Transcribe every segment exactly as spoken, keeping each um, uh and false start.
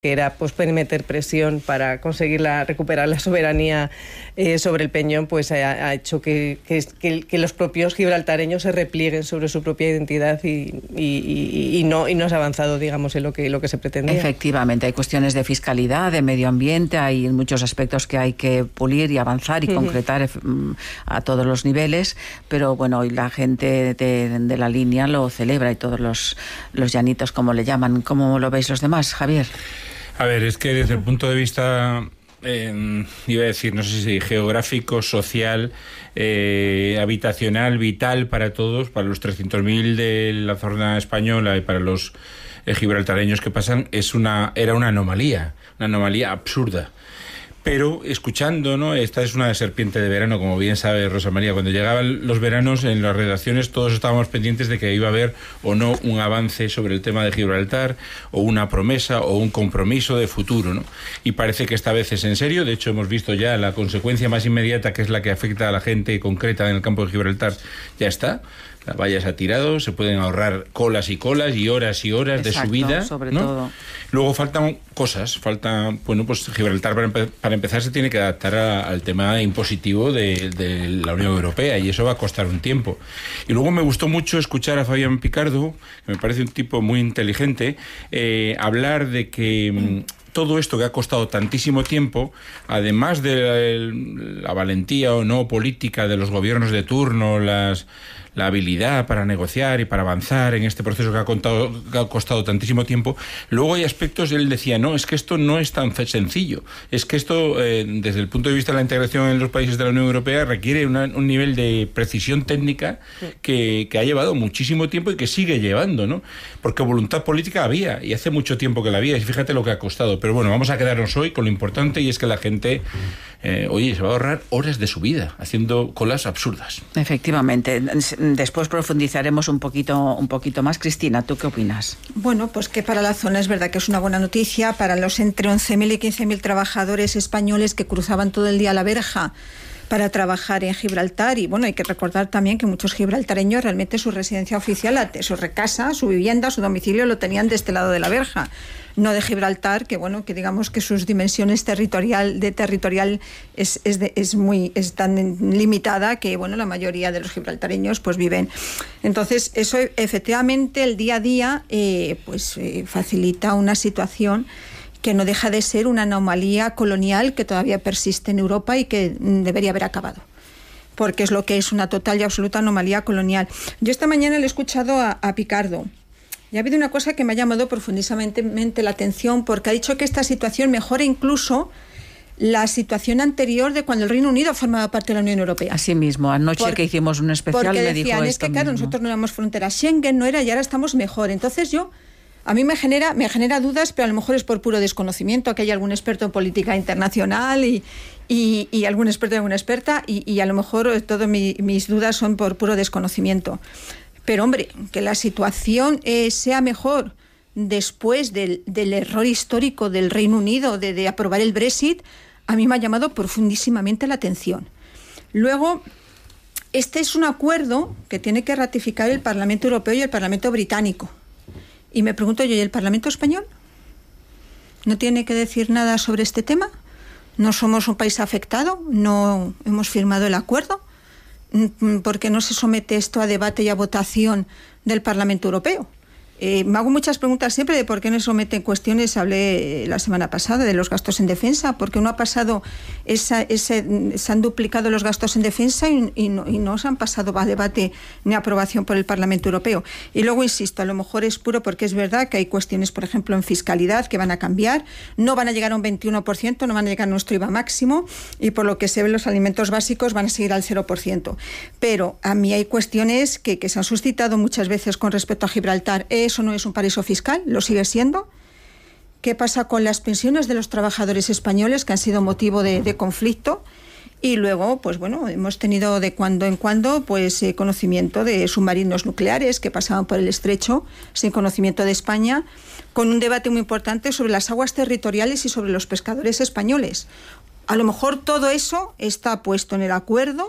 que era pues meter presión para conseguir la, recuperar la soberanía eh, sobre el Peñón, pues ha, ha hecho que, que, que, que los propios gibraltareños se replieguen sobre su propia identidad y, y, y, y, no, y no se ha avanzado, digamos, en lo que, lo que se pretendía. Efectivamente, hay cuestiones de fiscalidad, de medio ambiente, hay muchos aspectos que hay que pulir y avanzar y uh-huh. concretar a todos los niveles, pero bueno, hoy la gente de, de la línea lo celebra y todos los, los llanitos, como le llaman. ¿Cómo lo veis los demás, Javier? A ver, es que desde el punto de vista, eh, iba a decir, no sé si geográfico, social, eh, habitacional, vital para todos, para los trescientos mil de la zona española y para los eh, gibraltareños que pasan, es una era una anomalía, una anomalía absurda. Pero escuchando, ¿no? Esta es una serpiente de verano, como bien sabe Rosa María. Cuando llegaban los veranos en las redacciones todos estábamos pendientes de que iba a haber o no un avance sobre el tema de Gibraltar, o una promesa o un compromiso de futuro, ¿no? Y parece que esta vez es en serio. De hecho, hemos visto ya la consecuencia más inmediata, que es la que afecta a la gente concreta en el campo de Gibraltar. Ya está. La valla se ha tirado, se pueden ahorrar colas y colas y horas y horas Exacto, de subida, sobre ¿no? todo. Luego faltan cosas, falta, bueno, pues Gibraltar para, empe- para empezar se tiene que adaptar a, al tema impositivo de, de la Unión Europea, y eso va a costar un tiempo. Y luego me gustó mucho escuchar a Fabián Picardo, que me parece un tipo muy inteligente, eh, hablar de que mm, todo esto que ha costado tantísimo tiempo, además de la, la valentía o no política de los gobiernos de turno, las la habilidad para negociar y para avanzar en este proceso que ha, contado, que ha costado tantísimo tiempo, luego hay aspectos, él decía, no, es que esto no es tan sencillo, es que esto, eh, desde el punto de vista de la integración en los países de la Unión Europea, requiere una, un nivel de precisión técnica que, que ha llevado muchísimo tiempo y que sigue llevando, ¿no? Porque voluntad política había, y hace mucho tiempo que la había, y fíjate lo que ha costado. Pero bueno, vamos a quedarnos hoy con lo importante, y es que la gente, eh, oye, se va a ahorrar horas de su vida haciendo colas absurdas. Efectivamente. Después profundizaremos un poquito, un poquito más. Cristina, ¿tú qué opinas? Bueno, pues que para la zona es verdad que es una buena noticia para los entre once mil y quince mil trabajadores españoles que cruzaban todo el día la verja para trabajar en Gibraltar. Y bueno, hay que recordar también que muchos gibraltareños realmente su residencia oficial, su recasa, su vivienda, su domicilio lo tenían de este lado de la verja, no de Gibraltar, que bueno, que digamos que sus dimensiones territorial de territorial es, es, de, es muy es tan limitada que bueno, la mayoría de los gibraltareños pues viven. Entonces eso efectivamente el día a día eh, pues eh, facilita una situación que no deja de ser una anomalía colonial que todavía persiste en Europa y que debería haber acabado, porque es lo que es una total y absoluta anomalía colonial. Yo esta mañana le he escuchado a, a Picardo, y ha habido una cosa que me ha llamado profundísimamente la atención, porque ha dicho que esta situación mejora incluso la situación anterior de cuando el Reino Unido formaba parte de la Unión Europea. Así mismo, anoche Por, que hicimos un especial porque me decían, dijo es esto que claro, mismo. Nosotros no éramos frontera Schengen, no era, y ahora estamos mejor. Entonces yo, a mí me genera, me genera dudas, pero a lo mejor es por puro desconocimiento, que hay algún experto en política internacional y, y, y algún experto y alguna experta, y, y a lo mejor todas mi, mis dudas son por puro desconocimiento. Pero hombre, que la situación eh, sea mejor después del, del error histórico del Reino Unido de, de aprobar el Brexit, a mí me ha llamado profundísimamente la atención. Luego, este es un acuerdo que tiene que ratificar el Parlamento Europeo y el Parlamento Británico. Y me pregunto yo, ¿y el Parlamento Español? ¿No tiene que decir nada sobre este tema? ¿No somos un país afectado? ¿No hemos firmado el acuerdo? ¿Por qué no se somete esto a debate y a votación del Parlamento Europeo? Eh, me hago muchas preguntas siempre de por qué no se someten cuestiones. Hablé la semana pasada de los gastos en defensa, por qué no ha pasado esa, ese, se han duplicado los gastos en defensa y, y, no, y no se han pasado a debate ni aprobación por el Parlamento Europeo. Y luego insisto, a lo mejor es puro porque es verdad que hay cuestiones, por ejemplo, en fiscalidad que van a cambiar, no van a llegar a un veintiuno por ciento, no van a llegar a nuestro I V A máximo, y por lo que se ve los alimentos básicos van a seguir al cero por ciento. Pero a mí hay cuestiones que, que se han suscitado muchas veces con respecto a Gibraltar. Eso no es un paraíso fiscal, lo sigue siendo. ¿Qué pasa con las pensiones de los trabajadores españoles que han sido motivo de, de conflicto? Y luego, pues bueno, hemos tenido de cuando en cuando pues eh, conocimiento de submarinos nucleares que pasaban por el estrecho sin conocimiento de España, con un debate muy importante sobre las aguas territoriales y sobre los pescadores españoles. A lo mejor todo eso está puesto en el acuerdo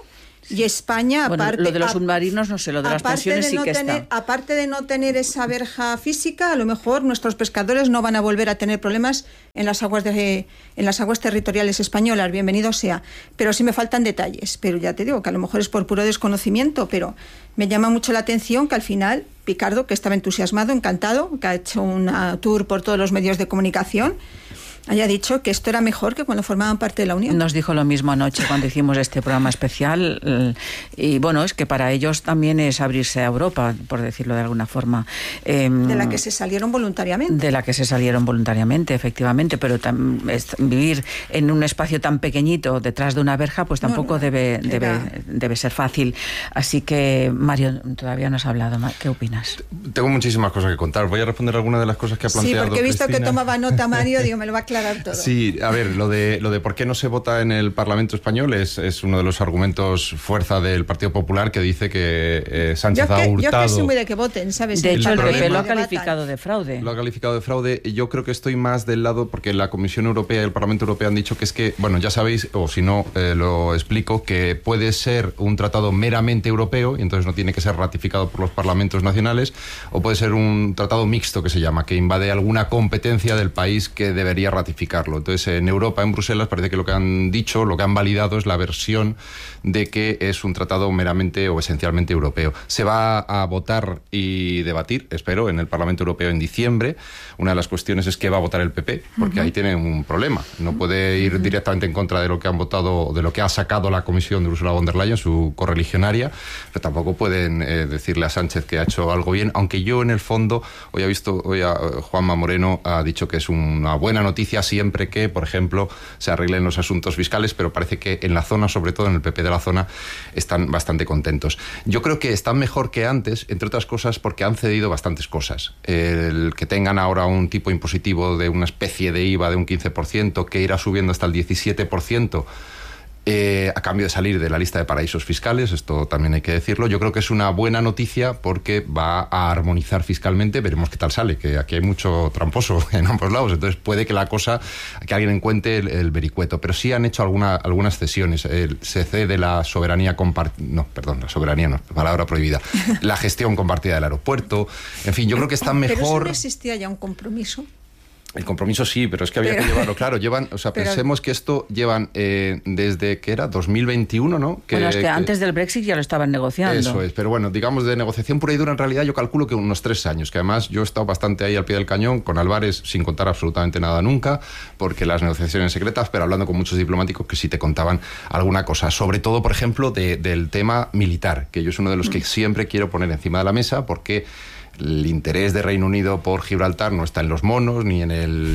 Y España, bueno, aparte... Lo de los submarinos, no sé, lo de las pensiones sí no que tener, está. Aparte de no tener esa verja física, a lo mejor nuestros pescadores no van a volver a tener problemas en las aguas de, en las aguas territoriales españolas, bienvenido sea. Pero sí me faltan detalles, pero ya te digo que a lo mejor es por puro desconocimiento, pero me llama mucho la atención que al final Picardo, que estaba entusiasmado, encantado, que ha hecho una tour por todos los medios de comunicación, haya dicho que esto era mejor que cuando formaban parte de la Unión. Nos dijo lo mismo anoche cuando hicimos este programa especial, y bueno, es que para ellos también es abrirse a Europa, por decirlo de alguna forma. Eh, de la que se salieron voluntariamente. De la que se salieron voluntariamente, efectivamente, pero tam, es, vivir en un espacio tan pequeñito detrás de una verja, pues tampoco no, no, debe, debe, debe ser fácil. Así que, Mario, todavía no has hablado. ¿Qué opinas? Tengo muchísimas cosas que contar. Voy a responder algunas de las cosas que ha planteado Sí, porque he visto Cristina. Que tomaba nota Mario, digo, me lo va a aclarar todo. Sí, a ver, lo de, lo de por qué no se vota en el Parlamento español es, es uno de los argumentos fuerza del Partido Popular, que dice que eh, Sánchez yo que, ha hurtado... Yo que soy muy de que voten, ¿sabes? De hecho, el P P lo ha calificado de fraude. Lo ha calificado de fraude. Yo creo que estoy más del lado, porque la Comisión Europea y el Parlamento Europeo han dicho que es que, bueno, ya sabéis, o si no, eh, lo explico, que puede ser un tratado meramente europeo, y entonces no tiene que ser ratificado por los parlamentos nacionales, o puede ser un tratado mixto, que se llama, que invade alguna competencia del país que debería ratificarlo. Entonces, en Europa, en Bruselas, parece que lo que han dicho, lo que han validado es la versión de que es un tratado meramente o esencialmente europeo. Se va a votar y debatir, espero, en el Parlamento Europeo en diciembre. Una de las cuestiones es que va a votar el P P, porque uh-huh. ahí tiene un problema. No puede ir uh-huh. directamente en contra de lo que han votado, de lo que ha sacado la Comisión de Ursula von der Leyen, su correligionaria, pero tampoco pueden eh, decirle a Sánchez que ha hecho algo bien, aunque yo en el fondo, hoy he visto, hoy a, uh, Juanma Moreno ha dicho que es una buena noticia siempre que, por ejemplo, se arreglen los asuntos fiscales, pero parece que en la zona, sobre todo en el P P de la zona, están bastante contentos. Yo creo que están mejor que antes, entre otras cosas porque han cedido bastantes cosas. El que tengan ahora un tipo impositivo de una especie de I V A de un quince por ciento, que irá subiendo hasta el diecisiete por ciento, Eh, a cambio de salir de la lista de paraísos fiscales, esto también hay que decirlo. Yo creo que es una buena noticia porque va a armonizar fiscalmente. Veremos qué tal sale, que aquí hay mucho tramposo en ambos lados, entonces puede que la cosa, que alguien encuentre el, el vericueto, pero sí han hecho alguna, algunas cesiones. El, se cede la soberanía compartida, no, perdón, la soberanía no, palabra prohibida, la gestión compartida del aeropuerto, en fin, yo creo que está mejor. Pero eso no existía ya un compromiso. El compromiso sí, pero es que había pero, que llevarlo, claro, llevan, o sea, pero, pensemos que esto llevan eh, desde, ¿qué era? dos mil veintiuno, ¿no? Que, bueno, es que, que antes del Brexit ya lo estaban negociando. Eso es, pero bueno, digamos de negociación pura y dura, en realidad yo calculo que unos tres años, que además yo he estado bastante ahí al pie del cañón, con Álvarez sin contar absolutamente nada nunca, porque las negociaciones secretas, pero hablando con muchos diplomáticos que sí te contaban alguna cosa, sobre todo, por ejemplo, de, del tema militar, que yo es uno de los que siempre quiero poner encima de la mesa, porque el interés de Reino Unido por Gibraltar no está en los monos, ni en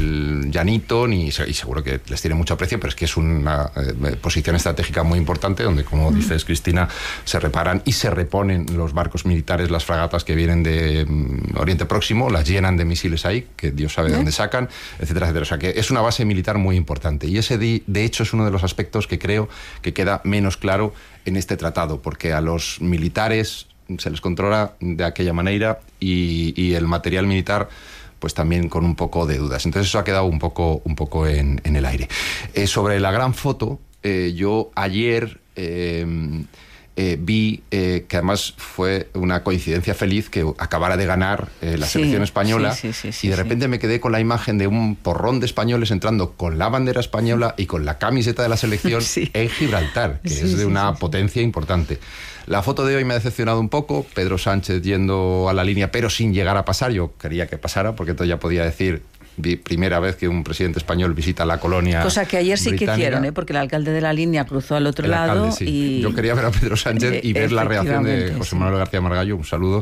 el llanito, ni, y seguro que les tiene mucho aprecio, pero es que es una eh, posición estratégica muy importante, donde, como dices, Cristina, se reparan y se reponen los barcos militares, las fragatas que vienen de um, Oriente Próximo, las llenan de misiles ahí, que Dios sabe de dónde sacan, etcétera, etcétera. O sea, que es una base militar muy importante. Y ese, de, de hecho, es uno de los aspectos que creo que queda menos claro en este tratado, porque a los militares se les controla de aquella manera y, y el material militar pues también con un poco de dudas. Entonces eso ha quedado un poco, un poco en, en el aire. Eh, sobre la gran foto, eh, yo ayer eh, eh, vi eh, que además fue una coincidencia feliz que acabara de ganar eh, la sí, selección española sí, sí, sí, sí, y de sí. repente me quedé con la imagen de un porrón de españoles entrando con la bandera española y con la camiseta de la selección sí. en Gibraltar, que sí, es de una sí, sí, potencia sí. importante. La foto de hoy me ha decepcionado un poco, Pedro Sánchez yendo a la línea, pero sin llegar a pasar. Yo quería que pasara, porque entonces ya podía decir, primera vez que un presidente español visita la colonia cosa que ayer sí británica. Que hicieron, ¿eh? Porque el alcalde de la línea cruzó al otro el lado alcalde, sí. y... Yo quería ver a Pedro Sánchez y ver la reacción de José Manuel sí. García Margallo, un saludo,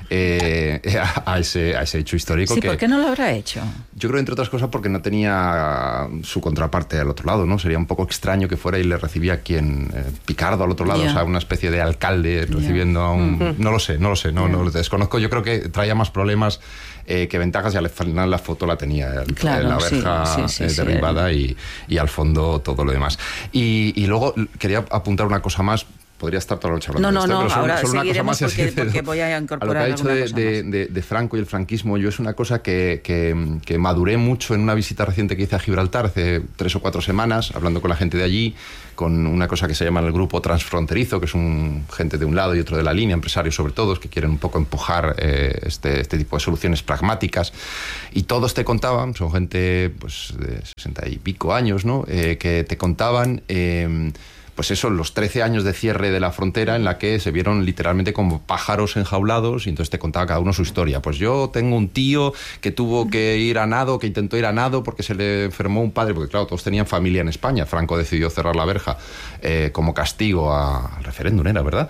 eh, a, ese, a ese hecho histórico. Sí, que, ¿por qué no lo habrá hecho? Yo creo, entre otras cosas, porque no tenía su contraparte al otro lado, ¿no? Sería un poco extraño que fuera y le recibía a quien, eh, Picardo al otro lado, yeah. o sea, una especie de alcalde recibiendo yeah. a un... Uh-huh. No lo sé, no lo sé, no, yeah. no lo desconozco. Yo creo que traía más problemas eh, que ventajas, y al final la foto la tenía el, claro, la verja sí, sí, sí, eh, derribada sí. y, y al fondo todo lo demás. Y, y luego quería apuntar una cosa más. Podría estar toda la noche hablando no, de esto, no, pero no, solo, ahora solo una cosa más. Porque, así, porque voy a incorporar a lo que ha dicho de, de, de, de Franco y el franquismo, yo es una cosa que, que, que maduré mucho en una visita reciente que hice a Gibraltar hace tres o cuatro semanas, hablando con la gente de allí, con una cosa que se llama el grupo transfronterizo, que es un gente de un lado y otro de la línea, empresarios sobre todo, que quieren un poco empujar eh, este, este tipo de soluciones pragmáticas. Y todos te contaban, son gente pues de sesenta y pico años, ¿no? Eh, que te contaban... Eh, pues eso, los trece años de cierre de la frontera en la que se vieron literalmente como pájaros enjaulados y entonces te contaba cada uno su historia. Pues yo tengo un tío que tuvo que ir a nado, que intentó ir a nado porque se le enfermó un padre, porque claro, todos tenían familia en España. Franco decidió cerrar la verja eh, como castigo a, al referéndum, ¿era verdad?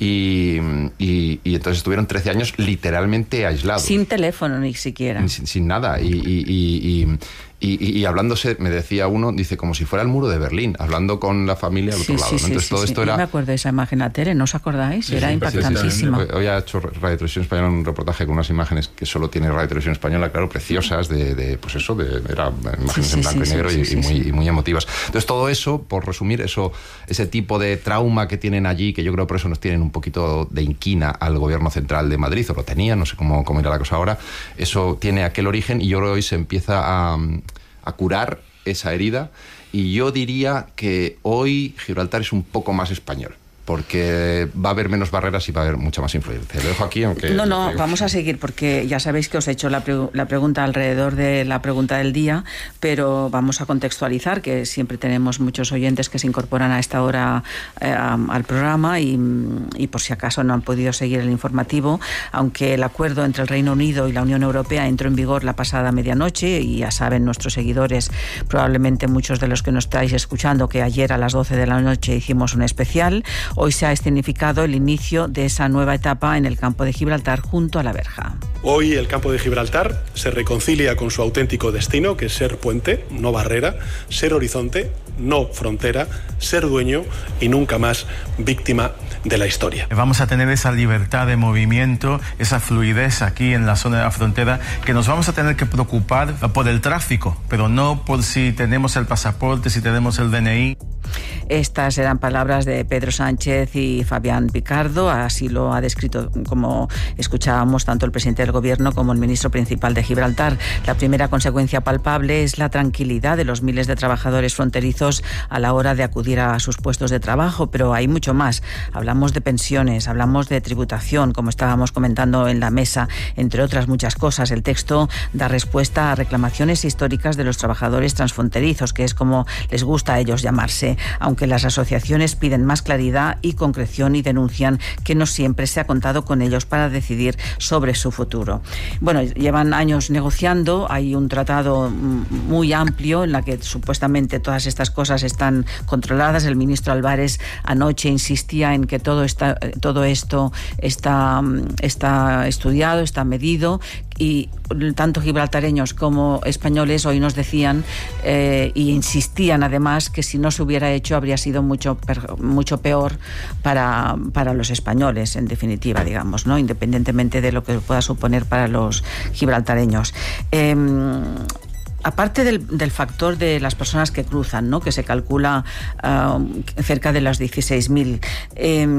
Y, y, y entonces estuvieron trece años literalmente aislados. Sin teléfono ni siquiera. Sin, sin nada. Y... y, y, y Y, y, y hablándose, me decía uno, dice, como si fuera el muro de Berlín, hablando con la familia al sí, otro lado. Sí, ¿no? Entonces sí, todo sí, esto sí. era... Yo me acuerdo de esa imagen en la tele, ¿no os acordáis? Sí, era sí, impactantísima. Hoy ha hecho Radio Televisión Española un reportaje con unas imágenes que solo tiene Radio Televisión Española, claro, preciosas, de, de pues eso, de, era imágenes sí, en blanco sí, y negro sí, y, sí, y, muy, sí. y muy emotivas. Entonces todo eso, por resumir, eso, ese tipo de trauma que tienen allí, que yo creo por eso nos tienen un poquito de inquina al gobierno central de Madrid, o lo tenían, no sé cómo, cómo irá la cosa ahora, eso tiene aquel origen y yo creo que hoy se empieza a, a curar esa herida, y yo diría que hoy Gibraltar es un poco más español, porque va a haber menos barreras y va a haber mucha más influencia. Lo dejo aquí, aunque... No, no, vamos a seguir, porque ya sabéis que os he hecho la, pre la pregunta alrededor de la pregunta del día, pero vamos a contextualizar, que siempre tenemos muchos oyentes que se incorporan a esta hora eh, al programa y, y por si acaso no han podido seguir el informativo, aunque el acuerdo entre el Reino Unido y la Unión Europea entró en vigor la pasada medianoche, y ya saben nuestros seguidores, probablemente muchos de los que nos estáis escuchando, que ayer a las doce de la noche hicimos un especial. Hoy se ha escenificado el inicio de esa nueva etapa en el campo de Gibraltar junto a la verja. Hoy el campo de Gibraltar se reconcilia con su auténtico destino, que es ser puente, no barrera, ser horizonte, no frontera, ser dueño y nunca más víctima de la historia. Vamos a tener esa libertad de movimiento, esa fluidez aquí en la zona de la frontera, que nos vamos a tener que preocupar por el tráfico, pero no por si tenemos el pasaporte, si tenemos el D N I. Estas eran palabras de Pedro Sánchez y Fabián Picardo, así lo ha descrito, como escuchábamos, tanto el presidente del Gobierno como el ministro principal de Gibraltar. La primera consecuencia palpable es la tranquilidad de los miles de trabajadores fronterizos a la hora de acudir a sus puestos de trabajo, pero hay mucho más. Hablamos de pensiones, hablamos de tributación, como estábamos comentando en la mesa, entre otras muchas cosas. El texto da respuesta a reclamaciones históricas de los trabajadores transfronterizos, que es como les gusta a ellos llamarse, aunque las asociaciones piden más claridad y concreción y denuncian que no siempre se ha contado con ellos para decidir sobre su futuro. Bueno, llevan años negociando, hay un tratado muy amplio en la que supuestamente todas estas cosas están controladas. El ministro Álvarez anoche insistía en que todo, está, todo esto está, está estudiado, está medido, y tanto gibraltareños como españoles hoy nos decían eh, y insistían además que si no se hubiera hecho habría sido mucho, mucho peor para, para los españoles, en definitiva, digamos, ¿no? Independientemente de lo que pueda suponer para los gibraltareños. Eh, Aparte del, del factor de las personas que cruzan, ¿no?, que se calcula uh, cerca de las dieciséis mil, eh,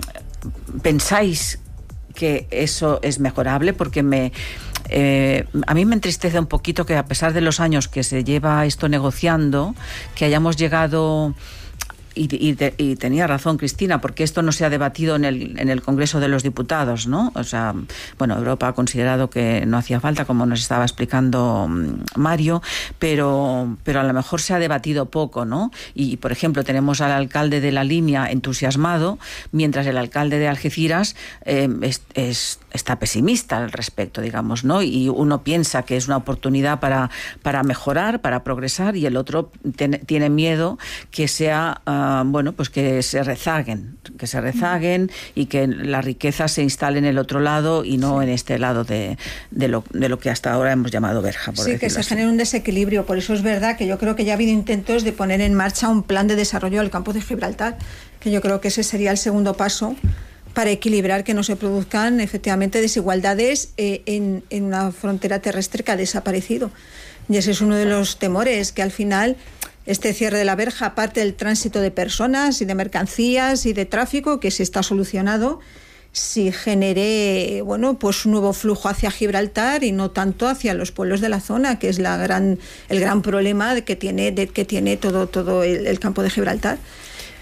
¿pensáis que eso es mejorable? Porque me... Eh, a mí me entristece un poquito que, a pesar de los años que se lleva esto negociando, que hayamos llegado... Y, y, y tenía razón Cristina, porque esto no se ha debatido en el, en el Congreso de los Diputados, ¿no? O sea, bueno, Europa ha considerado que no hacía falta, como nos estaba explicando Mario, pero, pero a lo mejor se ha debatido poco, ¿no? Y, por ejemplo, tenemos al alcalde de La Línea entusiasmado, mientras el alcalde de Algeciras eh, es, es, está pesimista al respecto, digamos, ¿no? Y uno piensa que es una oportunidad para, para mejorar, para progresar, y el otro ten, tiene miedo que sea... Uh, bueno, pues que se rezaguen, que se rezaguen y que la riqueza se instale en el otro lado y no sí. en este lado de, de, lo, de lo que hasta ahora hemos llamado verja. Por sí, que se así. genere un desequilibrio. Por eso es verdad que yo creo que ya ha habido intentos de poner en marcha un plan de desarrollo del campo de Gibraltar, que yo creo que ese sería el segundo paso para equilibrar que no se produzcan efectivamente desigualdades eh, en, en una frontera terrestre que ha desaparecido. Y ese es uno de los temores, que al final este cierre de la verja, aparte del tránsito de personas y de mercancías y de tráfico, que se está solucionado, si genere, bueno, pues un nuevo flujo hacia Gibraltar y no tanto hacia los pueblos de la zona, que es la gran, el gran problema de que tiene, de que tiene todo, todo el, el campo de Gibraltar.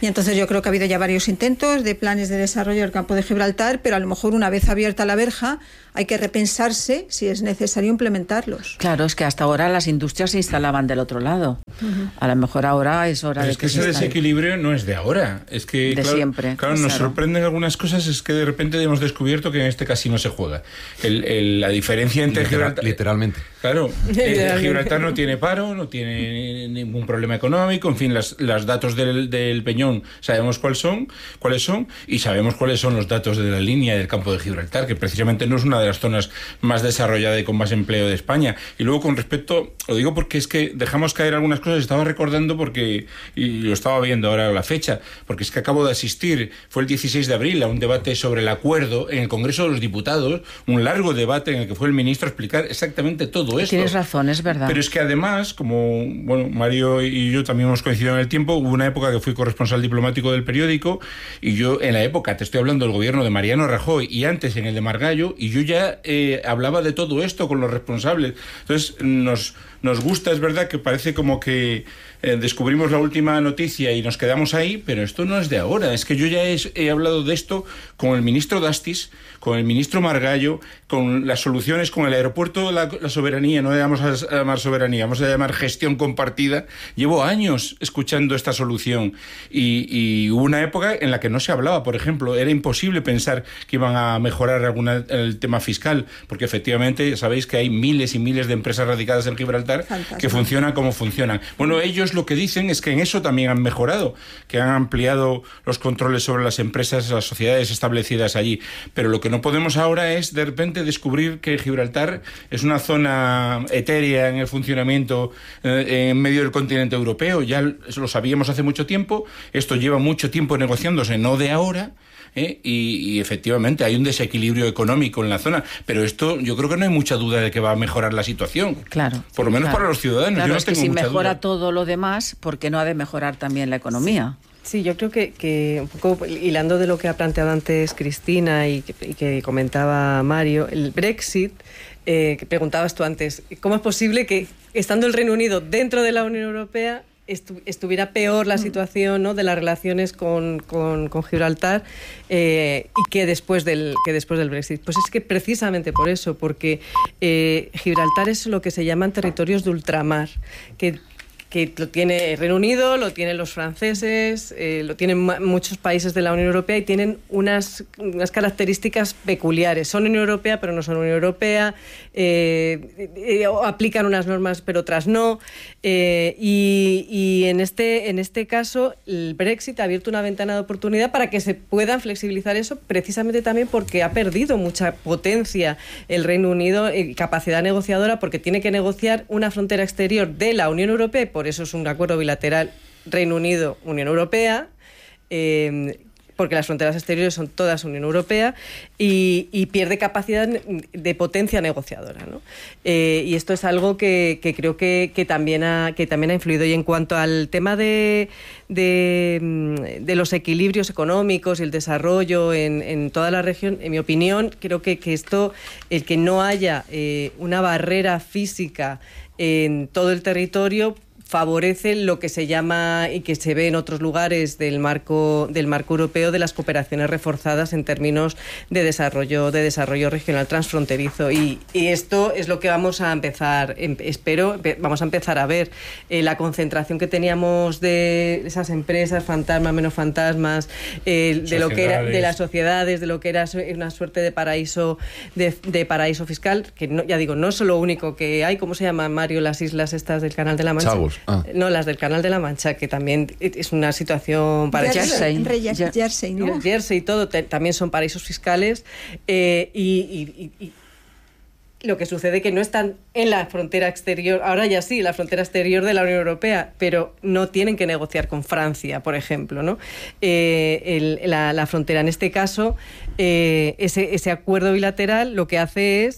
Y entonces yo creo que ha habido ya varios intentos de planes de desarrollo del campo de Gibraltar, pero a lo mejor una vez abierta la verja hay que repensarse si es necesario implementarlos. Claro, es que hasta ahora las industrias se instalaban del otro lado. Uh-huh. A lo mejor ahora es hora pero de es que, que ese desequilibrio no es de ahora. Es que, de claro, siempre. Claro, nos claro. sorprenden algunas cosas, es que de repente hemos descubierto que en este casino se juega. El, el, la diferencia entre Literal, Gibraltar... Literalmente. Claro, eh, Gibraltar no tiene paro, no tiene ningún problema económico, en fin, las, los datos del, del Peñón sabemos cuáles son, cuáles son, y sabemos cuáles son los datos de la línea del campo de Gibraltar, que precisamente no es una de las zonas más desarrollada y con más empleo de España. Y luego con respecto, lo digo porque es que dejamos caer algunas cosas, estaba recordando porque, y lo estaba viendo ahora la fecha, porque es que acabo de asistir, fue el dieciséis de abril, a un debate sobre el acuerdo en el Congreso de los Diputados, un largo debate en el que fue el ministro a explicar exactamente todo esto. Tienes razón, es verdad. Pero es que además, como bueno, Mario y yo también hemos coincidido en el tiempo, hubo una época que fui corresponsal diplomático del periódico, y yo en la época, te estoy hablando del gobierno de Mariano Rajoy, y antes en el de Margallo, y yo ya eh, hablaba de todo esto con los responsables. Entonces nos, nos gusta, es verdad que parece como que eh, descubrimos la última noticia y nos quedamos ahí, pero esto no es de ahora. Es que yo ya he, he hablado de esto con el ministro Dastis, con el ministro Margallo, con las soluciones, con el aeropuerto, la, la soberanía, no le vamos a llamar soberanía, vamos a llamar gestión compartida. Llevo años escuchando esta solución y, y hubo una época en la que no se hablaba, por ejemplo, era imposible pensar que iban a mejorar alguna, el tema fiscal, porque efectivamente sabéis que hay miles y miles de empresas radicadas en Gibraltar Fantasma. que funcionan como funcionan. Bueno, ellos lo que dicen es que en eso también han mejorado, que han ampliado los controles sobre las empresas, las sociedades establecidas allí, pero lo que no podemos ahora es de repente descubrir que Gibraltar es una zona etérea en el funcionamiento eh, en medio del continente europeo. Ya lo sabíamos hace mucho tiempo, esto lleva mucho tiempo negociándose, no de ahora. ¿Eh? Y, y efectivamente hay un desequilibrio económico en la zona, pero esto yo creo que no hay mucha duda de que va a mejorar la situación. Claro. Por lo menos claro. para los ciudadanos. Claro, yo no es tengo que si mucha mejora duda. todo lo demás, ¿por qué no ha de mejorar también la economía? Sí, yo creo que, que un poco hilando de lo que ha planteado antes Cristina y que, y que comentaba Mario, el Brexit, eh, que preguntabas tú antes, ¿cómo es posible que estando el Reino Unido dentro de la Unión Europea Estu- estuviera peor la situación, ¿no?, de las relaciones con, con, con Gibraltar eh, y que después del que después del Brexit? Pues es que precisamente por eso, porque eh, Gibraltar es lo que se llaman territorios de ultramar, que que lo tiene el Reino Unido, lo tienen los franceses, eh, lo tienen ma- muchos países de la Unión Europea y tienen unas, unas características peculiares. Son Unión Europea, pero no son Unión Europea, eh, eh, aplican unas normas, pero otras no. Eh, y y en, este, en este caso, el Brexit ha abierto una ventana de oportunidad para que se puedan flexibilizar eso, precisamente también porque ha perdido mucha potencia el Reino Unido y capacidad negociadora, porque tiene que negociar una frontera exterior de la Unión Europea, y por eso es un acuerdo bilateral Reino Unido-Unión Europea, eh, porque las fronteras exteriores son todas Unión Europea, y, y pierde capacidad de potencia negociadora, ¿no? Eh, y esto es algo que, que creo que, que, también ha, que también ha influido. Y en cuanto al tema de, de, de los equilibrios económicos y el desarrollo en, en toda la región, en mi opinión, creo que, que esto, el que no haya eh, una barrera física en todo el territorio, favorece lo que se llama y que se ve en otros lugares del marco del marco europeo de las cooperaciones reforzadas en términos de desarrollo de desarrollo regional transfronterizo, y, y esto es lo que vamos a empezar em, espero vamos a empezar a ver eh, la concentración que teníamos de esas empresas fantasmas, menos fantasmas, eh, de lo que era de las sociedades, de lo que era una suerte de paraíso de, de paraíso fiscal, que no, ya digo, no es lo único que hay. ¿Cómo se llama, Mario, las islas estas del Canal de la Mancha? Chagos. Ah. No, las del Canal de la Mancha, que también es una situación para Jersey, Jersey, Jersey, ¿no? Jersey y todo, te, también son paraísos fiscales, eh, y, y, y lo que sucede que no están en la frontera exterior, ahora ya sí, la frontera exterior de la Unión Europea, pero no tienen que negociar con Francia, por ejemplo, ¿no? Eh, el, la, la frontera, en este caso, eh, ese, ese acuerdo bilateral lo que hace es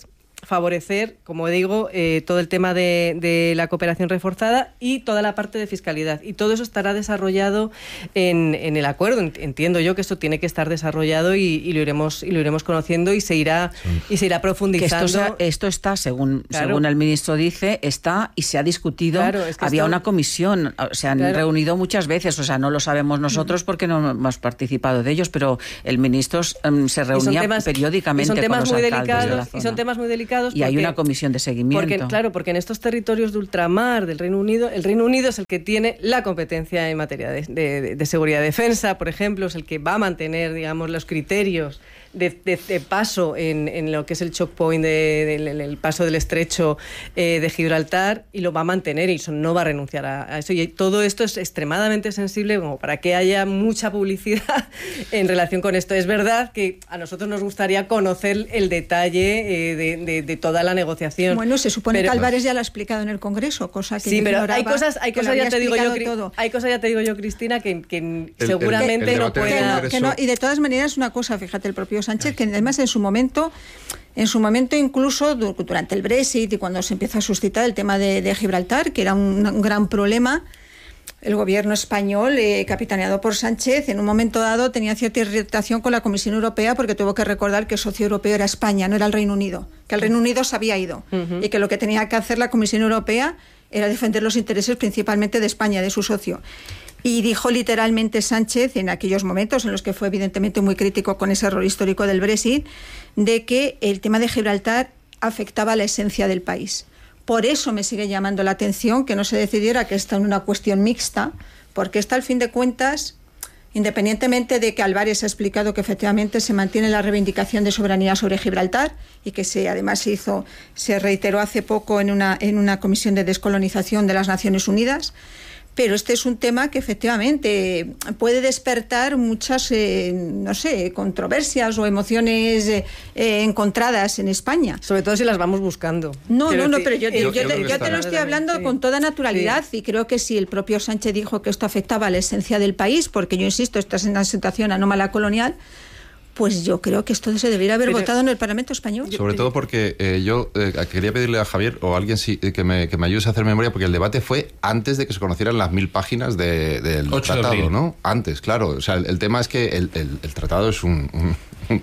favorecer, como digo, eh, todo el tema de, de la cooperación reforzada y toda la parte de fiscalidad. Y todo eso estará desarrollado en, en el acuerdo. Entiendo yo que esto tiene que estar desarrollado y, y lo iremos y lo iremos conociendo y se irá sí. y se irá profundizando. Que esto, esto está, según, claro. según el ministro dice, está y se ha discutido. Claro, es que había esto... una comisión, se han claro. reunido muchas veces, o sea, no lo sabemos nosotros porque no hemos participado de ellos, pero el ministro um, se reunía temas, periódicamente y son temas con los muy alcaldes delicados, de la zona. Y son temas muy delicados. Y porque, hay una comisión de seguimiento. Porque, claro, porque en estos territorios de ultramar del Reino Unido, el Reino Unido es el que tiene la competencia en materia de, de, de seguridad y defensa, por ejemplo, es el que va a mantener, digamos, los criterios de, de, de paso en, en lo que es el choke point, de, de, de, el paso del estrecho eh, de Gibraltar, y lo va a mantener y no va a renunciar a, a eso. Y todo esto es extremadamente sensible como para que haya mucha publicidad en relación con esto. Es verdad que a nosotros nos gustaría conocer el detalle eh, de, de, de toda la negociación. Bueno, se supone pero, que Álvarez ya lo ha explicado en el Congreso, cosa que sí, yo pero ignoraba, hay cosas, hay cosas ya te digo yo, todo. hay cosas ya te digo yo, Cristina, que, que el, seguramente el, el no pueda. Que no, que no, y de todas maneras una cosa, fíjate, el propio Sánchez, que además en su momento, en su momento incluso durante el Brexit y cuando se empieza a suscitar el tema de, de Gibraltar, que era un, un gran problema, el gobierno español, eh, capitaneado por Sánchez, en un momento dado tenía cierta irritación con la Comisión Europea porque tuvo que recordar que el socio europeo era España, no era el Reino Unido, que el Reino Unido se había ido uh-huh. y que lo que tenía que hacer la Comisión Europea era defender los intereses principalmente de España, de su socio. Y dijo literalmente Sánchez, en aquellos momentos en los que fue evidentemente muy crítico con ese error histórico del Brexit, de que el tema de Gibraltar afectaba a la esencia del país. Por eso me sigue llamando la atención que no se decidiera que está en una cuestión mixta, porque esta, al fin de cuentas, independientemente de que Álvarez ha explicado que efectivamente se mantiene la reivindicación de soberanía sobre Gibraltar y que se, además se hizo, se reiteró hace poco en una, en una comisión de descolonización de las Naciones Unidas. Pero este es un tema que efectivamente puede despertar muchas, eh, no sé, controversias o emociones eh, eh, encontradas en España. Sobre todo si las vamos buscando. No, Quiero no, no, decir, pero yo, yo, yo, yo, yo te lo estoy hablando sí. con toda naturalidad sí. y creo que si el propio Sánchez dijo que esto afectaba a la esencia del país, porque yo insisto, esta es una situación anómala colonial, pues yo creo que esto se debería haber Pero, votado en el Parlamento español. Sobre todo porque eh, yo eh, quería pedirle a Javier o a alguien sí, que, me, que me ayude a hacer memoria, porque el debate fue antes de que se conocieran las mil páginas de, del tratado, de ¿no? Antes, claro. O sea, el, el tema es que el, el, el tratado es un... un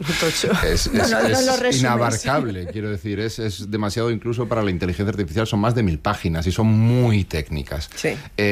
es, es, no, no, no es inabarcable, quiero decir, es, es demasiado incluso para la inteligencia artificial, son más de mil páginas y son muy técnicas. Sí.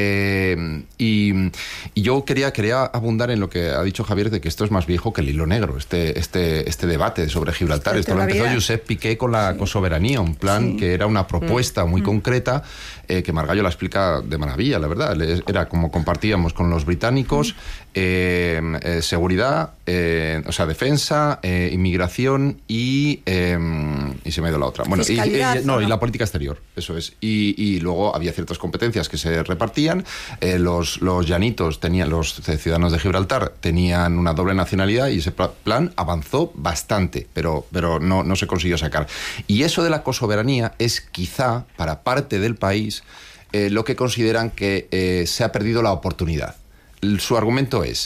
Eh, y, y yo quería, quería abundar en lo que ha dicho Javier, de que esto es más viejo que el hilo negro, este, este, este debate sobre Gibraltar. Esto lo empezó Josep Piqué con la sí. cosoberanía, un plan sí. que era una propuesta muy mm. concreta, eh, que Margallo la explica de maravilla, la verdad. Era como compartíamos con los británicos, mm. eh, eh, seguridad, eh, o sea, defensa, Eh, inmigración y eh, y se me ha ido la otra. Bueno, y, y, no, y la política exterior, eso es. Y, y luego había ciertas competencias que se repartían. Eh, los, los llanitos tenían, los ciudadanos de Gibraltar tenían una doble nacionalidad y ese plan avanzó bastante, pero, pero no, no se consiguió sacar. Y eso de la cosoberanía es quizá para parte del país eh, lo que consideran que eh, se ha perdido la oportunidad. Su argumento es: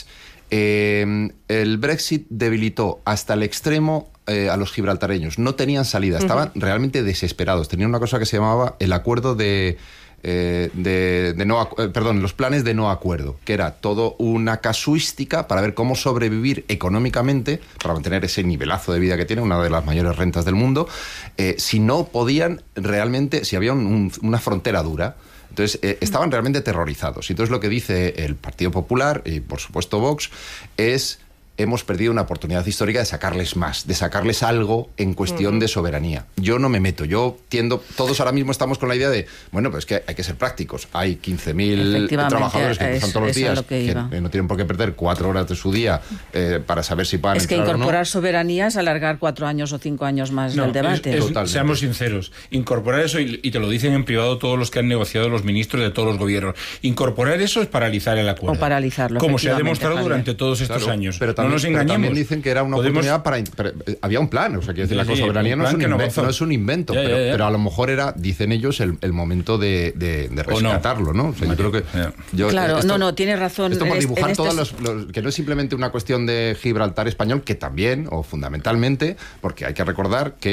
Eh, el Brexit debilitó hasta el extremo eh, a los gibraltareños. No tenían salida, estaban uh-huh. realmente desesperados. Tenían una cosa que se llamaba el acuerdo de... Eh, de, de no, eh, perdón, los planes de no acuerdo, que era todo una casuística para ver cómo sobrevivir económicamente, para mantener ese nivelazo de vida que tiene, una de las mayores rentas del mundo, eh, si no podían realmente, si había un, un, una frontera dura. Entonces, eh, estaban realmente aterrorizados. Y entonces lo que dice el Partido Popular, y por supuesto Vox, es: hemos perdido una oportunidad histórica de sacarles más, de sacarles algo en cuestión uh-huh. de soberanía. Yo no me meto, yo tiendo, todos ahora mismo estamos con la idea de, bueno, pues que hay que ser prácticos. Hay quince mil trabajadores que cruzan todos los días, que, que no tienen por qué perder cuatro horas de su día eh, para saber si van a Es que incorporar no. soberanía es alargar cuatro años o cinco años más no, del debate. Es, es, seamos sinceros, incorporar eso, y, y te lo dicen en privado todos los que han negociado, los ministros de todos los gobiernos, incorporar eso es paralizar el acuerdo. O paralizarlo. Como se ha demostrado Javier. durante todos estos claro, años. Pero también, no nos engañemos. Pero también dicen que era una Podemos... oportunidad para... Pero, eh, había un plan, o sea, quiero decir, sí, la cosoberanía no, es un invento, no es un invento, ya, pero, ya, ya. pero a lo mejor era, dicen ellos, el, el momento de, de, de rescatarlo, ¿no? ¿no? O sea, yo creo que... Yo, claro, esto, no, no, tiene razón. Esto por dibujar este... todos los, los... Que no es simplemente una cuestión de Gibraltar español, que también, o fundamentalmente, porque hay que recordar que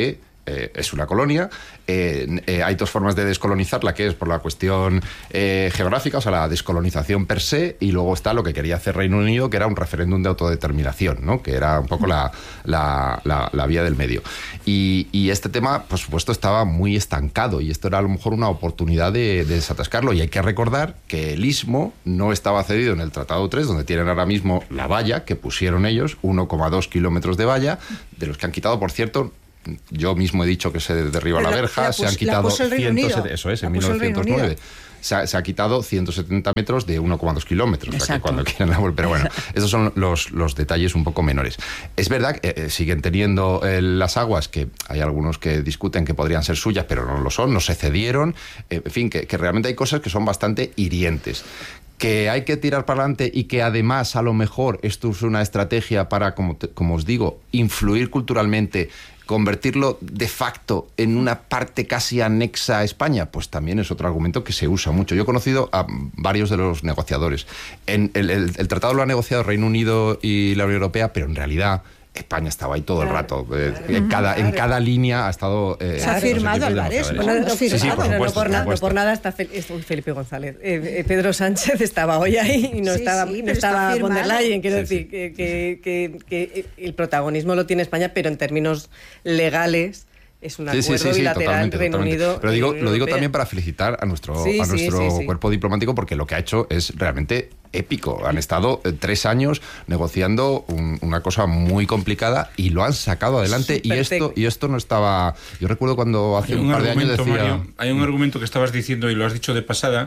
eh, es una colonia. Eh, eh, hay dos formas de descolonizarla, que es por la cuestión eh, geográfica, o sea, la descolonización per se, y luego está lo que quería hacer Reino Unido, que era un referéndum de autodeterminación, ¿no? Que era un poco la, la, la, la vía del medio. Y, y este tema, por supuesto, estaba muy estancado, y esto era a lo mejor una oportunidad de, de desatascarlo. Y hay que recordar que el istmo no estaba cedido en el Tratado tres, donde tienen ahora mismo la valla que pusieron ellos, uno coma dos kilómetros de valla, de los que han quitado, por cierto, yo mismo he dicho que se derriba la, la verja, la, la se han quitado ciento, eso es, en mil novecientos nueve. Se ha, se ha quitado ciento setenta metros de uno coma dos kilómetros, o sea que cuando quieran la vuelta. Pero bueno, esos son los, los detalles un poco menores. Es verdad que eh, siguen teniendo eh, las aguas, que hay algunos que discuten que podrían ser suyas, pero no lo son, no se cedieron. Eh, en fin, que, que realmente hay cosas que son bastante hirientes. Que hay que tirar para adelante y que además a lo mejor esto es una estrategia para, como, te, como os digo, influir culturalmente, convertirlo de facto en una parte casi anexa a España, pues también es otro argumento que se usa mucho. Yo he conocido a varios de los negociadores. En el, el, el tratado lo ha negociado Reino Unido y la Unión Europea, pero en realidad España estaba ahí todo el rato. Eh, en, cada, en cada línea ha estado... Eh, se ha firmado Álvarez. Bueno, no, sí, sí, por supuesto, no, por, na, por no por nada está Fel, Felipe González. Eh, eh, Pedro Sánchez estaba hoy ahí y no sí, estaba, sí, no estaba von der Leyen. Quiero sí, decir sí. Que, que, que, que el protagonismo lo tiene España, pero en términos legales... Es un acuerdo sí, sí, sí, bilateral totalmente, Reino totalmente. Unido. Pero digo, lo digo también para felicitar a nuestro, sí, a nuestro sí, sí, sí. cuerpo diplomático, porque lo que ha hecho es realmente épico. Han estado eh, tres años negociando un, una cosa muy complicada y lo han sacado adelante. Y esto, y esto no estaba... Yo recuerdo cuando hace un, un par de años decía... Mario, hay un argumento que estabas diciendo y lo has dicho de pasada.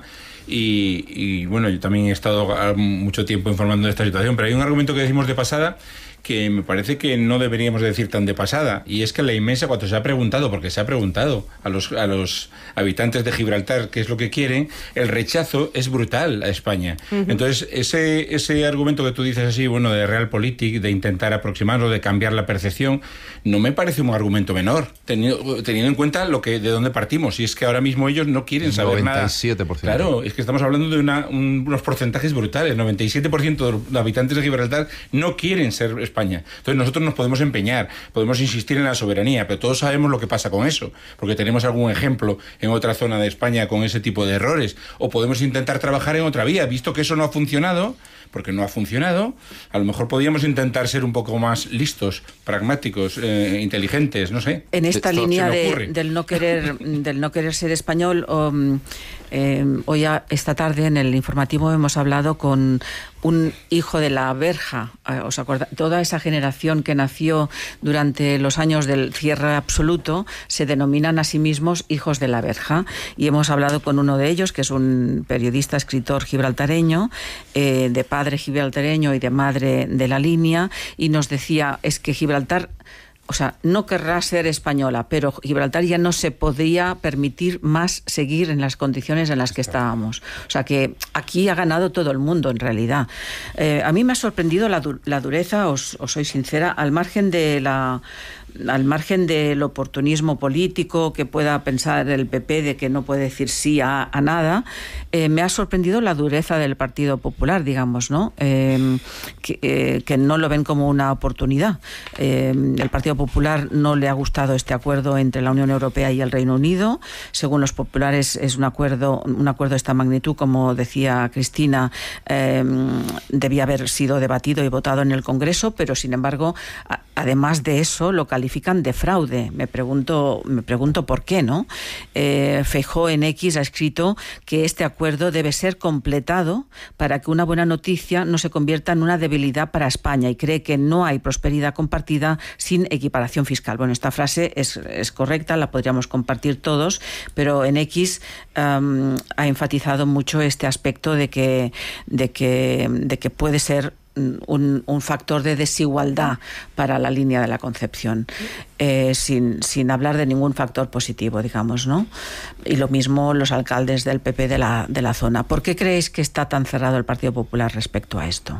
Y, y bueno, yo también he estado mucho tiempo informando de esta situación, pero hay un argumento que decimos de pasada que me parece que no deberíamos decir tan de pasada, y es que la inmensa, cuando se ha preguntado, porque se ha preguntado a los, a los habitantes de Gibraltar qué es lo que quieren, el rechazo es brutal a España. Uh-huh. Entonces, ese, ese argumento que tú dices así, bueno, de realpolitik, de intentar aproximarlo, de cambiar la percepción, no me parece un argumento menor, teniendo, teniendo en cuenta lo que de dónde partimos, y es que ahora mismo ellos no quieren saber noventa y siete por ciento. Nada. Claro, es que estamos hablando de una, un, unos porcentajes brutales, noventa y siete por ciento de los habitantes de Gibraltar no quieren ser España. Entonces nosotros nos podemos empeñar, podemos insistir en la soberanía, pero todos sabemos lo que pasa con eso, porque tenemos algún ejemplo en otra zona de España con ese tipo de errores, o podemos intentar trabajar en otra vía, visto que eso no ha funcionado, porque no ha funcionado, a lo mejor podríamos intentar ser un poco más listos, pragmáticos, eh, inteligentes, no sé. En esta Esto línea de, del no querer del no querer ser español, um, eh, hoy a, esta tarde en el informativo hemos hablado con un hijo de la verja, ¿os acordáis? Toda esa generación que nació durante los años del cierre absoluto se denominan a sí mismos hijos de la verja, y hemos hablado con uno de ellos, que es un periodista, escritor gibraltareño, eh, de padre gibraltareño y de madre de la línea, y nos decía, es que Gibraltar... O sea, no querrá ser española, pero Gibraltar ya no se podía permitir más seguir en las condiciones en las que estábamos. O sea, que aquí ha ganado todo el mundo, en realidad. Eh, a mí me ha sorprendido la, du- la dureza, os, os soy sincera, al margen de la... al margen del oportunismo político que pueda pensar el P P de que no puede decir sí a, a nada, eh, me ha sorprendido la dureza del Partido Popular, digamos, ¿no? Eh, que, eh, que no lo ven como una oportunidad. Eh, el Partido Popular no le ha gustado este acuerdo entre la Unión Europea y el Reino Unido. Según los populares es un acuerdo, un acuerdo de esta magnitud, como decía Cristina, eh, debía haber sido debatido y votado en el Congreso, pero sin embargo, a, además de eso, lo califican de fraude. Me pregunto, me pregunto por qué, ¿no? Eh, Feijóo en X ha escrito que este acuerdo debe ser completado para que una buena noticia no se convierta en una debilidad para España, y cree que no hay prosperidad compartida sin equiparación fiscal. Bueno, esta frase es, es correcta, la podríamos compartir todos, pero en X um, ha enfatizado mucho este aspecto de que, de que, de que puede ser Un, un factor de desigualdad para la línea de la Concepción, eh, sin, sin hablar de ningún factor positivo, digamos, ¿no? Y lo mismo los alcaldes del P P de la, de la zona. ¿Por qué creéis que está tan cerrado el Partido Popular respecto a esto?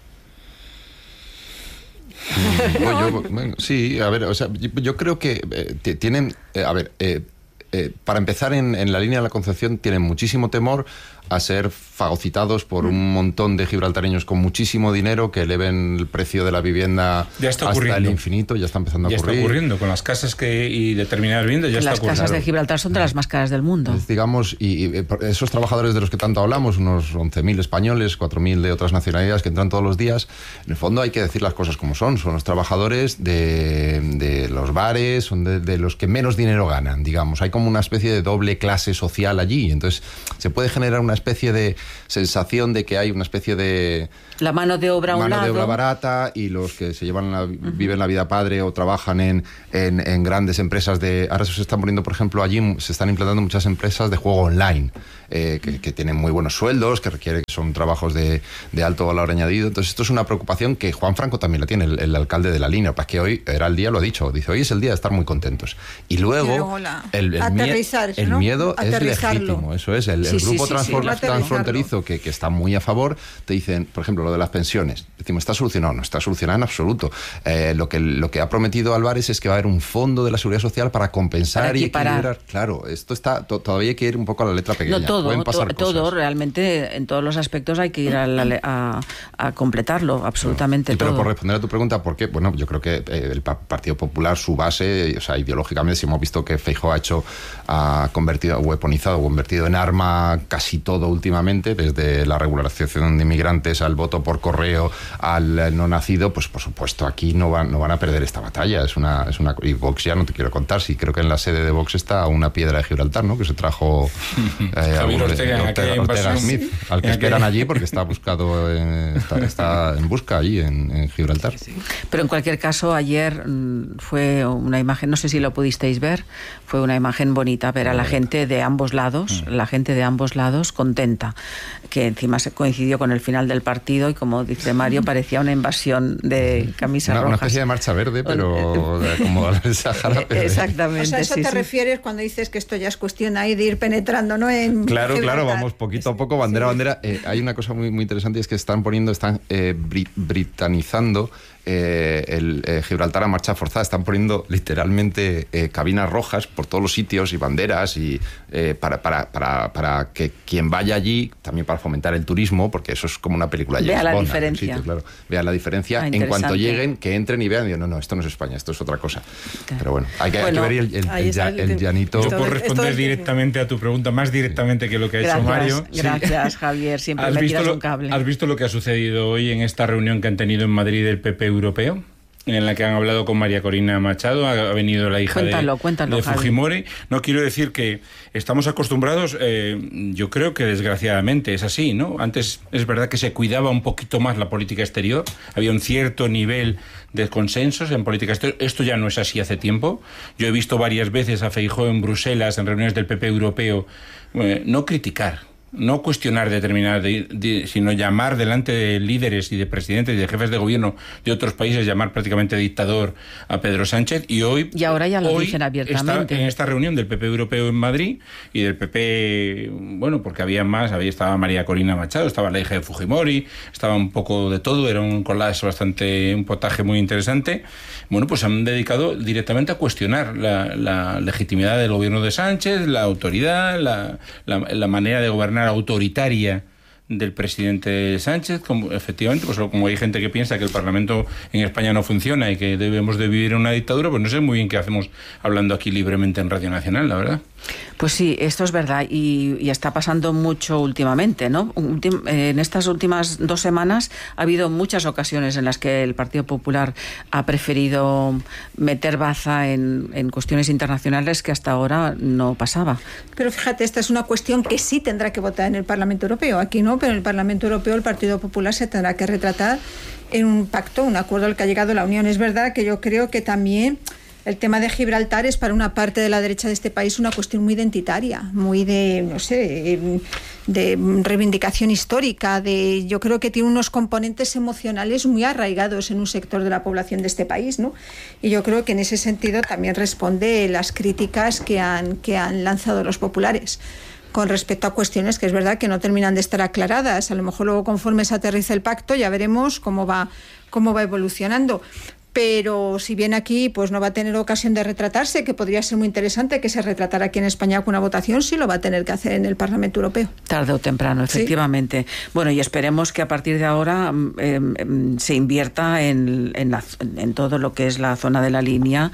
No, yo, bueno, sí, a ver, o sea, yo, yo creo que eh, tienen, eh, a ver, eh, eh, para empezar en, en la línea de la Concepción tienen muchísimo temor a ser fagocitados por un montón de gibraltareños con muchísimo dinero que eleven el precio de la vivienda ya está hasta ocurriendo. el infinito, ya está empezando a ya ocurrir. Ya está ocurriendo, con las casas que y determinadas viviendas ya las está ocurriendo. Las casas de Gibraltar son de las más caras del mundo. Es, digamos, y, y esos trabajadores de los que tanto hablamos, unos once mil españoles, cuatro mil de otras nacionalidades que entran todos los días, en el fondo hay que decir las cosas como son, son los trabajadores de, de los bares, son de, de los que menos dinero ganan, digamos. Hay como una especie de doble clase social allí, entonces se puede generar una especie de sensación de que hay una especie de... La mano de obra a un mano lado. de obra barata, y los que se llevan la, uh-huh. viven la vida padre o trabajan en, en, en grandes empresas de... Ahora se están poniendo, por ejemplo, allí se están implantando muchas empresas de juego online, eh, que, que tienen muy buenos sueldos, que requieren, que son trabajos de, de alto valor añadido. Entonces esto es una preocupación que Juan Franco también la tiene, el, el alcalde de la línea, para que hoy era el día, lo ha dicho, dice, hoy es el día de estar muy contentos. Y luego, y luego la, el, el, aterrizar, el ¿no? miedo es legítimo, eso es, el, sí, el grupo sí, sí, transfor- sí, transfronterizo que, que está muy a favor, te dicen, por ejemplo, lo de las pensiones, decimos, ¿está solucionado? No está solucionado en absoluto. Eh, lo, que, lo que ha prometido Álvarez es que va a haber un fondo de la Seguridad Social para compensar para y equilibrar. Claro, esto está, to, todavía hay que ir un poco a la letra pequeña. No, todo, Pueden pasar to, todo, cosas. realmente, en todos los aspectos hay que ir a, la, a, a completarlo, absolutamente sí, pero todo. por responder a tu pregunta, ¿por qué? Bueno, yo creo que eh, el Partido Popular, su base, o sea, ideológicamente, si hemos visto que Feijóo ha hecho, ha convertido, weaponizado, o convertido en arma casi todo últimamente, desde la regularización de inmigrantes al voto por correo, al no nacido, pues por supuesto aquí no van, no van a perder esta batalla. Es una, es una, y Vox ya no te quiero contar, sí, creo que en la sede de Vox está una piedra de Gibraltar, ¿no? Que se trajo eh, Javier Ortega, Ortega, Ortega Smith, al que esperan allí porque está buscado, en, está, está en busca allí en, en Gibraltar. Sí. Pero en cualquier caso, ayer mmm, fue una imagen, no sé si lo pudisteis ver, fue una imagen bonita ver a la gente de ambos lados, mm. la gente de ambos lados contenta, que encima se coincidió con el final del partido y, como dice Mario, parecía una invasión de camisas una, rojas. Una especie de marcha verde, pero como el Sahara. Exactamente. O sea, eso sí, te sí. refieres cuando dices que esto ya es cuestión ahí de ir penetrando, ¿no? En claro, Gibraltar. claro, vamos poquito a poco, bandera a bandera. Eh, hay una cosa muy, muy interesante, y es que están poniendo, están eh, brit- britanizando Eh, el eh, Gibraltar a marcha forzada. Están poniendo literalmente eh, cabinas rojas por todos los sitios y banderas y eh, para, para, para, para que quien vaya allí, también para fomentar el turismo, porque eso es como una película vea la Bond, diferencia sitio, claro. Vea la diferencia ah, en cuanto lleguen, que entren y vean y digan, no, no, esto no es España, esto es otra cosa. Claro. Pero bueno, hay que, bueno, hay que ver el, el, el, el, el llanito. Yo puedo responder esto, directamente a tu pregunta, más directamente que lo que ha gracias, hecho Mario. Gracias, sí. Javier, siempre ¿Has me visto tiras lo, un cable. ¿Has visto lo que ha sucedido hoy en esta reunión que han tenido en Madrid el P P europeo? En la que han hablado con María Corina Machado, ha venido la hija cuéntalo, de, cuéntalo, de Fujimori. Javi. No quiero decir que estamos acostumbrados, eh, yo creo que desgraciadamente es así, ¿no? Antes es verdad que se cuidaba un poquito más la política exterior, había un cierto nivel de consensos en política exterior. Esto ya no es así hace tiempo. Yo he visto varias veces a Feijóo en Bruselas, en reuniones del P P europeo, eh, no criticar, no cuestionar determinadas, de, de, sino llamar delante de líderes y de presidentes y de jefes de gobierno de otros países, llamar prácticamente dictador a Pedro Sánchez. Y hoy y ahora ya lo hoy dicen abiertamente. Está en esta reunión del P P europeo en Madrid y del P P, bueno, porque había más, había estaba María Corina Machado, estaba la hija de Fujimori, estaba un poco de todo, era un collage bastante, un potaje muy interesante. Bueno, pues han dedicado directamente a cuestionar la, la legitimidad del gobierno de Sánchez, la autoridad, la, la, la manera de gobernar autoritaria del presidente Sánchez. Como, efectivamente, pues como hay gente que piensa que el Parlamento en España no funciona y que debemos de vivir en una dictadura, pues no sé muy bien qué hacemos hablando aquí libremente en Radio Nacional, la verdad. Pues sí, esto es verdad y, y está pasando mucho últimamente, ¿no? Ultim, eh, en estas últimas dos semanas ha habido muchas ocasiones en las que el Partido Popular ha preferido meter baza en, en cuestiones internacionales que hasta ahora no pasaba. Pero fíjate, esta es una cuestión que sí tendrá que votar en el Parlamento Europeo. Aquí no, pero en el Parlamento Europeo el Partido Popular se tendrá que retratar en un pacto, un acuerdo al que ha llegado la Unión. Es verdad que yo creo que también el tema de Gibraltar es para una parte de la derecha de este país una cuestión muy identitaria, muy de, no sé, de reivindicación histórica, de, yo creo que tiene unos componentes emocionales muy arraigados en un sector de la población de este país, ¿no? Y yo creo que en ese sentido también responde las críticas que han, que han lanzado los populares con respecto a cuestiones que es verdad que no terminan de estar aclaradas. A lo mejor luego, conforme se aterriza el pacto, ya veremos cómo va, cómo va evolucionando. pero si viene aquí, pues no va a tener ocasión de retratarse, que podría ser muy interesante que se retratara aquí en España con una votación, sí lo va a tener que hacer en el Parlamento Europeo. Tarde o temprano, efectivamente. ¿Sí? Bueno, y esperemos que a partir de ahora eh, se invierta en, en, la, en todo lo que es la zona de la línea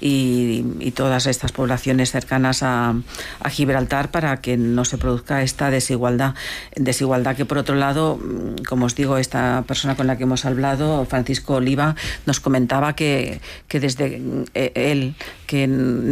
y, y todas estas poblaciones cercanas a, a Gibraltar, para que no se produzca esta desigualdad. Desigualdad que, por otro lado, como os digo, esta persona con la que hemos hablado, Francisco Oliva, nos comentaba que, que desde eh, él, que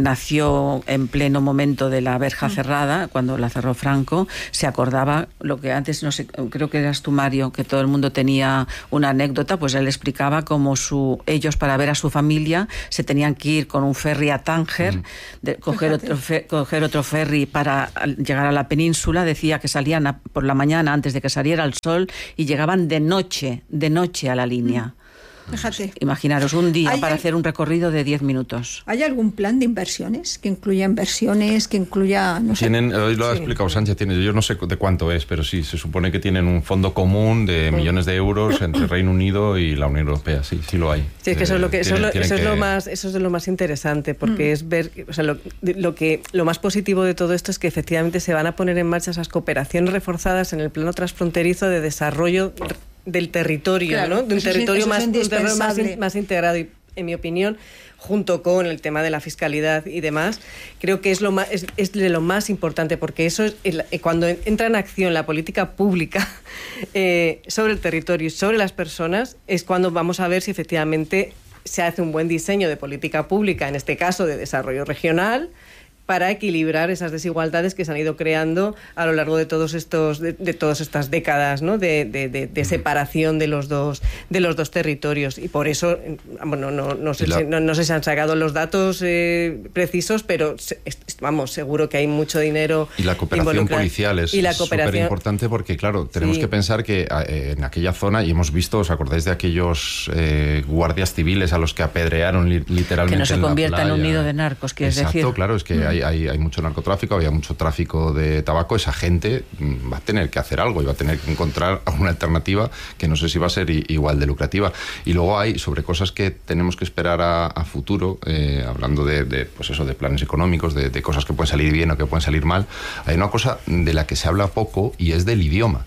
nació en pleno momento de la verja cerrada, cuando la cerró Franco, se acordaba lo que antes, no sé, creo que eras tú, Mario, que todo el mundo tenía una anécdota, pues él explicaba cómo su, ellos, para ver a su familia, se tenían que ir con un ferry a Tánger, mm. de, coger, otro fe, coger otro ferry para llegar a la península. Decía que salían a, por la mañana antes de que saliera el sol y llegaban de noche, de noche a la línea. Mm. Fíjate. Imaginaros un día para el... hacer un recorrido de diez minutos. ¿Hay algún plan de inversiones que incluya inversiones, que incluya, no sé? Tienen, hoy lo ha sí. explicado Sánchez, tiene, yo no sé de cuánto es, pero sí, se supone que tienen un fondo común de millones de euros entre Reino Unido y la Unión Europea, sí, sí lo hay. Sí, es que eso es lo que eso, tienen, eso es lo que... más, eso es lo más interesante, porque mm. es ver, o sea, lo, lo que lo más positivo de todo esto es que efectivamente se van a poner en marcha esas cooperaciones reforzadas en el plano transfronterizo de desarrollo del territorio, claro, ¿no? De un territorio, es, más, un territorio más, más integrado, y en mi opinión, junto con el tema de la fiscalidad y demás, creo que es lo más, es, es de lo más importante, porque eso es el, cuando entra en acción la política pública eh, sobre el territorio y sobre las personas, es cuando vamos a ver si efectivamente se hace un buen diseño de política pública, en este caso de desarrollo regional, para equilibrar esas desigualdades que se han ido creando a lo largo de todos estos de, de todas estas décadas, ¿no? de, de, de, de separación de los dos de los dos territorios, y por eso, bueno, no, no, sé, la... si, no, no sé si han sacado los datos eh, precisos, pero vamos, seguro que hay mucho dinero y la cooperación policial es súper importante, porque claro, tenemos sí. que pensar que eh, en aquella zona, y hemos visto, ¿os acordáis de aquellos eh, guardias civiles a los que apedrearon li, literalmente? Que no se en convierta en un nido de narcos, quieres Exacto, decir. Exacto, claro, es que mm. hay Hay, hay mucho narcotráfico, había mucho tráfico de tabaco. Esa gente va a tener que hacer algo y va a tener que encontrar una alternativa que no sé si va a ser igual de lucrativa. Y luego hay sobre cosas que tenemos que esperar a, a futuro, eh, hablando de, de, pues eso, de planes económicos, de, de cosas que pueden salir bien o que pueden salir mal. Hay una cosa de la que se habla poco y es del idioma.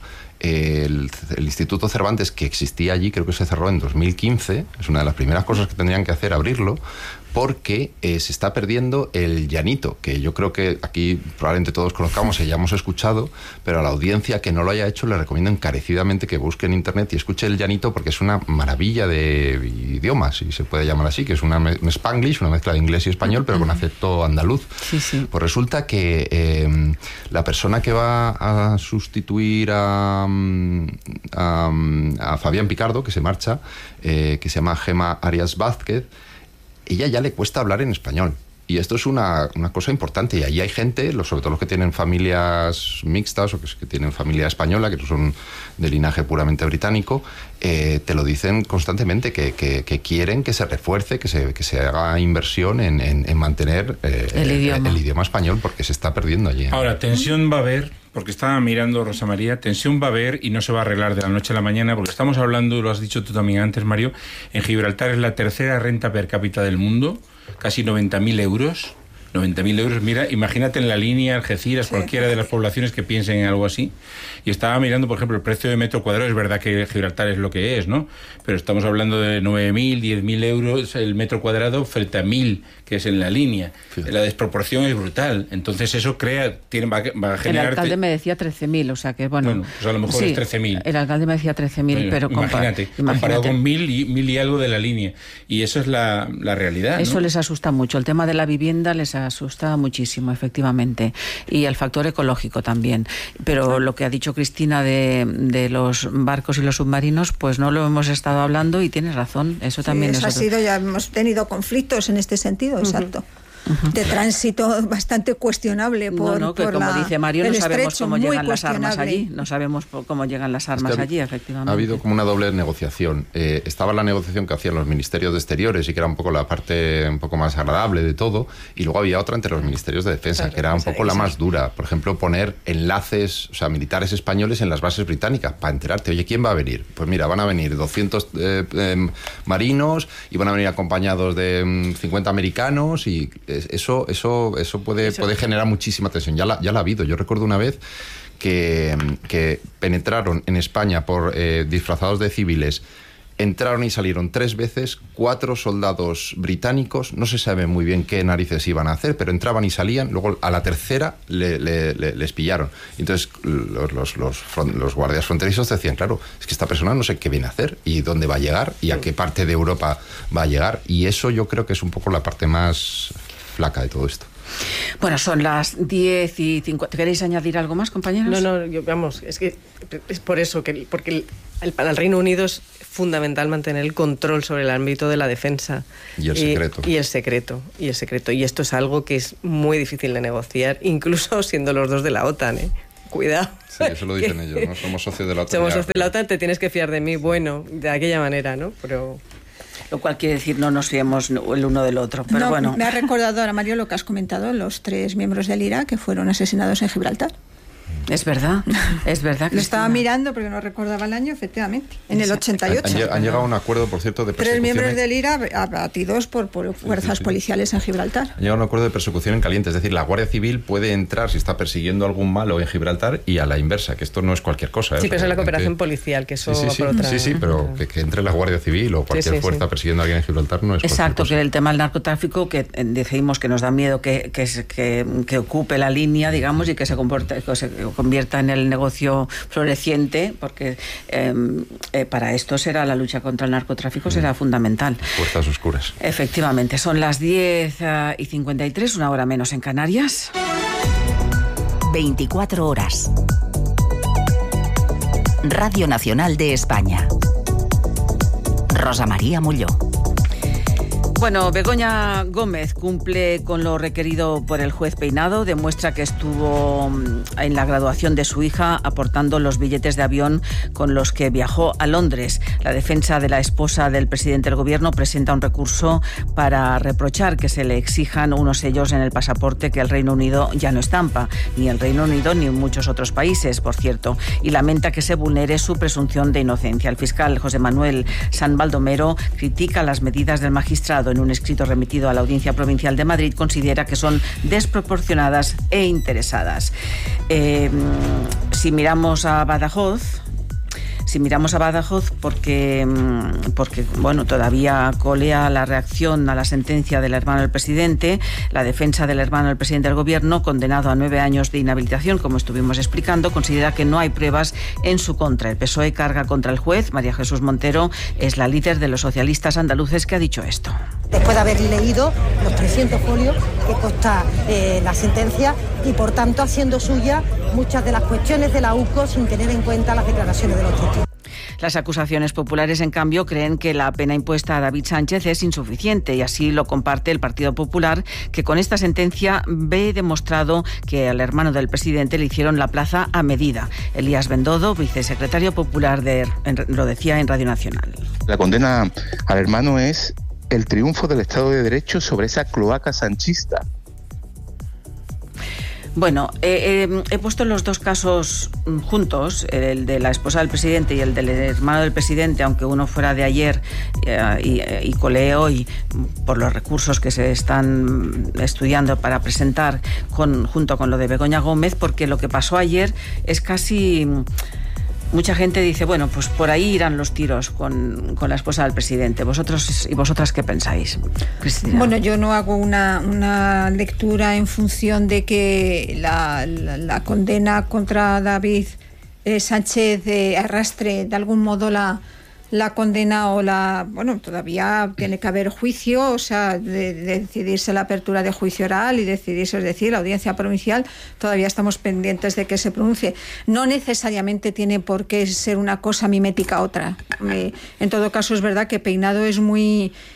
El, el Instituto Cervantes, que existía allí, creo que se cerró en dos mil quince, es una de las primeras cosas que tendrían que hacer, abrirlo, porque eh, se está perdiendo el llanito, que yo creo que aquí probablemente todos conozcamos y hayamos escuchado, pero a la audiencia que no lo haya hecho le recomiendo encarecidamente que busque en internet y escuche el llanito, porque es una maravilla de idiomas, si se puede llamar así, que es una, un spanglish, una mezcla de inglés y español, pero con acento andaluz. Sí, sí. Pues resulta que eh, la persona que va a sustituir a, a, a Fabián Picardo, que se marcha, eh, que se llama Gemma Arias Vázquez, ella ya le cuesta hablar en español. Y esto es una, una cosa importante. Y ahí hay gente, sobre todo los que tienen familias mixtas o que, que tienen familia española, que no son de linaje puramente británico, eh, te lo dicen constantemente, que, que, que quieren que se refuerce, que se, que se haga inversión en, en, en mantener eh, el, el, idioma. el idioma español, porque se está perdiendo allí. Ahora, tensión va a haber, porque estaba mirando Rosa María, tensión va a haber y no se va a arreglar de la noche a la mañana, porque estamos hablando, lo has dicho tú también antes, Mario, en Gibraltar es la tercera renta per cápita del mundo, casi noventa mil euros. noventa mil euros, mira, imagínate en la línea, Algeciras, sí, cualquiera de las poblaciones que piensen en algo así. Y estaba mirando, por ejemplo, el precio de metro cuadrado, es verdad que Gibraltar es lo que es, ¿no? Pero estamos hablando de nueve mil, diez mil euros el metro cuadrado frente a mil, que es en la línea. Sí. La desproporción es brutal. Entonces eso crea, tiene, va, va a generar... El alcalde me decía trece mil, o sea que bueno... Bueno, pues a lo mejor sí, es trece mil. El alcalde me decía trece mil, bueno, pero... Imagínate, compa- imagínate, comparado con mil y, mil y algo de la línea. Y eso es la, la realidad, Eso ¿no? les asusta mucho. El tema de la vivienda les asusta muchísimo. Efectivamente, y el factor ecológico también. Pero lo que ha dicho Cristina de, de los barcos y los submarinos, pues no lo hemos estado hablando y tiene razón. Eso también sí, eso es ha sido, ya hemos tenido conflictos en este sentido, uh-huh. Exacto. uh-huh. de tránsito bastante cuestionable por, no, no, que por como la, dice Mario, no sabemos estrecho, cómo llegan las armas allí, no sabemos cómo llegan las armas es que allí, efectivamente. Ha habido como una doble negociación. Eh, estaba la negociación que hacían los ministerios de Exteriores y que era un poco la parte un poco más agradable de todo, y luego había otra entre los ministerios de Defensa, que era un poco la más dura. Por ejemplo, poner enlaces, o sea, militares españoles en las bases británicas para enterarte, oye, ¿quién va a venir? Pues mira, van a venir doscientos eh, eh, marinos y van a venir acompañados de um, cincuenta americanos, y eso eso eso puede eso. puede generar muchísima tensión. Ya la, ya la ha habido. Yo recuerdo una vez que, que penetraron en España por eh, disfrazados de civiles. Entraron y salieron tres veces, cuatro soldados británicos, no se sabe muy bien qué narices iban a hacer, pero entraban y salían, luego a la tercera le, le, le, les pillaron. Entonces los, los, los, front, los guardias fronterizos decían, claro, es que esta persona no sé qué viene a hacer y dónde va a llegar y a qué parte de Europa va a llegar, y eso yo creo que es un poco la parte más flaca de todo esto. Bueno, son las diez y cincuenta. ¿Queréis añadir algo más, compañeros? No, no, yo, vamos, es que es por eso, que porque el, el, para el Reino Unido es fundamental mantener el control sobre el ámbito de la defensa. Y el secreto. Y, y el secreto, y el secreto. Y esto es algo que es muy difícil de negociar, incluso siendo los dos de la OTAN, ¿eh? Cuidado. Sí, eso lo dicen ellos, ¿no? Somos socios de la OTAN. Somos ya, socios de la OTAN, te tienes que fiar de mí. Bueno, de aquella manera, ¿no? Pero... Lo cual quiere decir no nos fiemos el uno del otro, pero no, bueno. Me ha recordado ahora, Mario, lo que has comentado, los tres miembros del I R A que fueron asesinados en Gibraltar. Es verdad, es verdad. Lo estaba mirando porque no recordaba el año, efectivamente, en el ochenta y ocho. Han, han llegado a un acuerdo, por cierto, de persecución. Tres miembros del I R A abatidos por, por fuerzas sí, sí, sí. policiales en Gibraltar. Han llegado a un acuerdo de persecución en caliente, es decir, la Guardia Civil puede entrar si está persiguiendo a algún malo en Gibraltar, y a la inversa, que esto no es cualquier cosa. ¿eh? Sí, pero eso es la cooperación que... policial, que eso sí, sí, sí, por otra... Sí, sí, pero que, que entre la Guardia Civil o cualquier sí, sí, sí. fuerza persiguiendo a alguien en Gibraltar no es Exacto, cosa. Que el tema del narcotráfico, que decimos que nos da miedo que, que, que, que ocupe la línea, digamos, y que se, comporte, que se convierta en el negocio floreciente, porque eh, eh, para esto será la lucha contra el narcotráfico, será mm. fundamental. Puertas oscuras. Efectivamente, son las diez y cincuenta y tres, una hora menos en Canarias. veinticuatro horas. Radio Nacional de España. Rosa María Molló. Bueno, Begoña Gómez cumple con lo requerido por el juez Peinado, demuestra que estuvo en la graduación de su hija aportando los billetes de avión con los que viajó a Londres. La defensa de la esposa del presidente del gobierno presenta un recurso para reprochar que se le exijan unos sellos en el pasaporte que el Reino Unido ya no estampa, ni el Reino Unido ni muchos otros países, por cierto, y lamenta que se vulnere su presunción de inocencia. El fiscal José Manuel San Baldomero critica las medidas del magistrado. En un escrito remitido a la Audiencia Provincial de Madrid, considera que son desproporcionadas e interesadas. Eh, si miramos a Badajoz, Si miramos a Badajoz, porque, porque bueno, todavía colea la reacción a la sentencia del hermano del presidente, la defensa del hermano del presidente del gobierno, condenado a nueve años de inhabilitación, como estuvimos explicando, considera que no hay pruebas en su contra. El P S O E carga contra el juez. María Jesús Montero es la líder de los socialistas andaluces que ha dicho esto. Después de haber leído los trescientos folios que consta eh, la sentencia y, por tanto, haciendo suya muchas de las cuestiones de la U C O sin tener en cuenta las declaraciones de los testigos. Las acusaciones populares, en cambio, creen que la pena impuesta a David Sánchez es insuficiente, y así lo comparte el Partido Popular, que con esta sentencia ve demostrado que al hermano del presidente le hicieron la plaza a medida. Elías Bendodo, vicesecretario popular, de, en, lo decía en Radio Nacional. La condena al hermano es el triunfo del Estado de Derecho sobre esa cloaca sanchista. Bueno, eh, eh, he puesto los dos casos juntos, el de la esposa del presidente y el del hermano del presidente, aunque uno fuera de ayer eh, y, y colee hoy por los recursos que se están estudiando para presentar con, junto con lo de Begoña Gómez, porque lo que pasó ayer es casi... Mucha gente dice, bueno, pues por ahí irán los tiros con, con la esposa del presidente. ¿Vosotros y vosotras qué pensáis, Cristina? Bueno, yo no hago una, una lectura en función de que la, la, la condena contra David eh, Sánchez eh, arrastre de algún modo la... la condena o la... Bueno, todavía tiene que haber juicio, o sea, de, de decidirse la apertura de juicio oral y decidirse, es decir, la audiencia provincial, todavía estamos pendientes de que se pronuncie. No necesariamente tiene por qué ser una cosa mimética a otra. Eh, en todo caso, es verdad que Peinado es muy...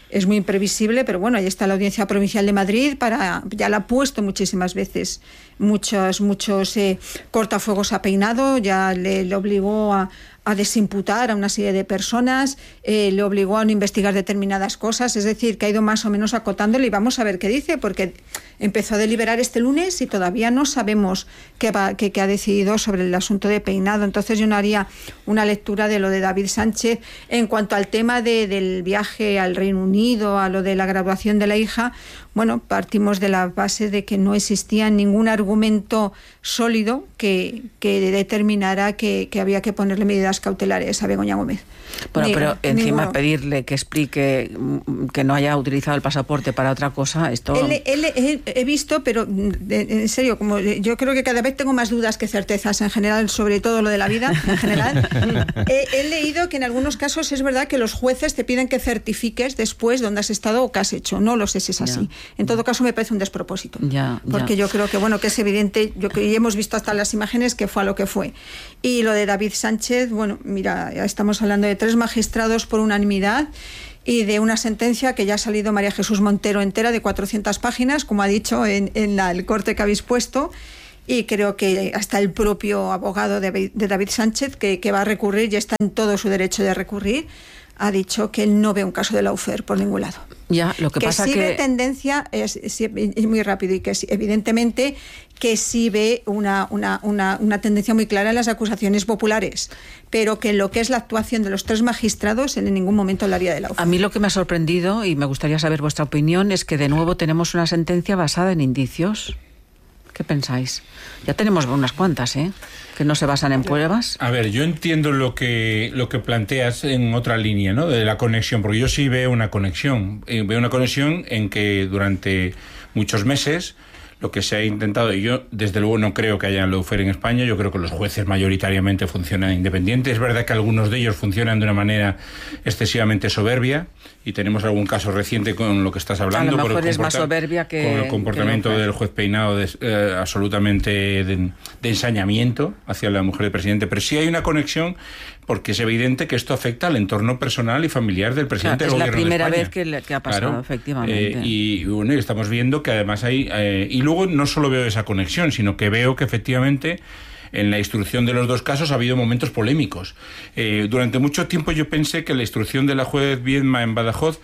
es muy imprevisible, pero bueno, ahí está la Audiencia Provincial de Madrid, para ya la ha puesto muchísimas veces, muchos, muchos eh, cortafuegos a Peinado, ya le, le obligó a, a desimputar a una serie de personas, eh, le obligó a no investigar determinadas cosas, es decir, que ha ido más o menos acotándole, y vamos a ver qué dice, porque empezó a deliberar este lunes y todavía no sabemos qué, va, qué, qué ha decidido sobre el asunto de Peinado. Entonces yo no haría una lectura de lo de David Sánchez. En cuanto al tema de, del viaje al Reino Unido, a lo de la graduación de la hija, bueno, partimos de la base de que no existía ningún argumento sólido que, que determinara que, que había que ponerle medidas cautelares a Begoña Gómez. Bueno, Ni, pero encima ninguno. Pedirle que explique que no haya utilizado el pasaporte para otra cosa, esto... Él, él, él, he visto, pero en serio, como yo creo que cada vez tengo más dudas que certezas en general, sobre todo lo de la vida en general. he, he leído que en algunos casos es verdad que los jueces te piden que certifiques después dónde has estado o qué has hecho. No lo sé si es así. Ya. En todo caso me parece un despropósito. Ya, porque ya. yo creo que bueno que es evidente, yo que hemos visto hasta las imágenes que fue a lo que fue. Y lo de David Sánchez, bueno, mira, ya estamos hablando de tres magistrados por unanimidad y de una sentencia que ya ha salido María Jesús Montero entera de cuatrocientas páginas, como ha dicho en, en la, el corte que habéis puesto. Y creo que hasta el propio abogado de, de David Sánchez, que, que va a recurrir y está en todo su derecho de recurrir, ha dicho que él no ve un caso de lawfare por ningún lado. Ya, lo que, que pasa sí que... ve tendencia, es, es, es muy rápido, y que sí, evidentemente que sí ve una, una, una, una tendencia muy clara en las acusaciones populares, pero que en lo que es la actuación de los tres magistrados, él en ningún momento hablaría de lawfare. A mí lo que me ha sorprendido, y me gustaría saber vuestra opinión, es que de nuevo tenemos una sentencia basada en indicios. ¿Qué pensáis? Ya tenemos unas cuantas, ¿eh? Que no se basan en pruebas. A ver, yo entiendo lo que lo que planteas en otra línea, ¿no? De la conexión, porque yo sí veo una conexión. Eh, veo una conexión en que durante muchos meses lo que se ha intentado, y yo desde luego no creo que haya lawfare en España, yo creo que los jueces mayoritariamente funcionan independientes. Es verdad que algunos de ellos funcionan de una manera excesivamente soberbia, y tenemos algún caso reciente con lo que estás hablando. A lo por mejor el es más soberbia que... Con el comportamiento que del juez Peinado de, eh, absolutamente de, de ensañamiento hacia la mujer del presidente. Pero sí hay una conexión, porque es evidente que esto afecta al entorno personal y familiar del presidente claro, del gobierno de España. Es la primera vez que, que ha pasado, claro, efectivamente. Eh, y bueno, y estamos viendo que además hay... Eh, y luego no solo veo esa conexión, sino que veo que efectivamente en la instrucción de los dos casos ha habido momentos polémicos. Eh, durante mucho tiempo yo pensé que la instrucción de la juez Viedma en Badajoz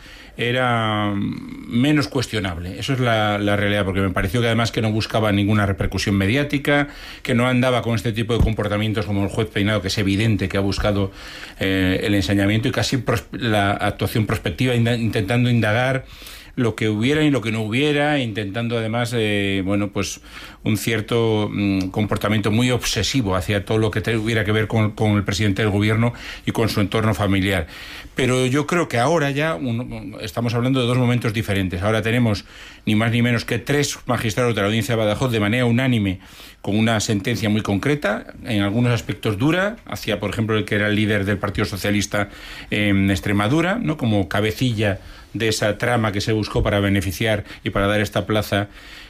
era menos cuestionable. Eso es la, la realidad, porque me pareció que además que no buscaba ninguna repercusión mediática, que no andaba con este tipo de comportamientos como el juez Peinado, que es evidente que ha buscado eh, el ensañamiento y casi pros, la actuación prospectiva, in, intentando indagar lo que hubiera y lo que no hubiera, intentando además, eh, bueno, pues un cierto mm, comportamiento muy obsesivo hacia todo lo que tuviera que ver con, con el presidente del gobierno y con su entorno familiar. Pero yo creo que ahora ya un, estamos hablando de dos momentos diferentes. Ahora tenemos ni más ni menos que tres magistrados de la Audiencia de Badajoz de manera unánime, con una sentencia muy concreta, en algunos aspectos dura, hacia, por ejemplo, el que era el líder del Partido Socialista en Extremadura, ¿no? Como cabecilla de esa trama que se buscó para beneficiar y para dar esta plaza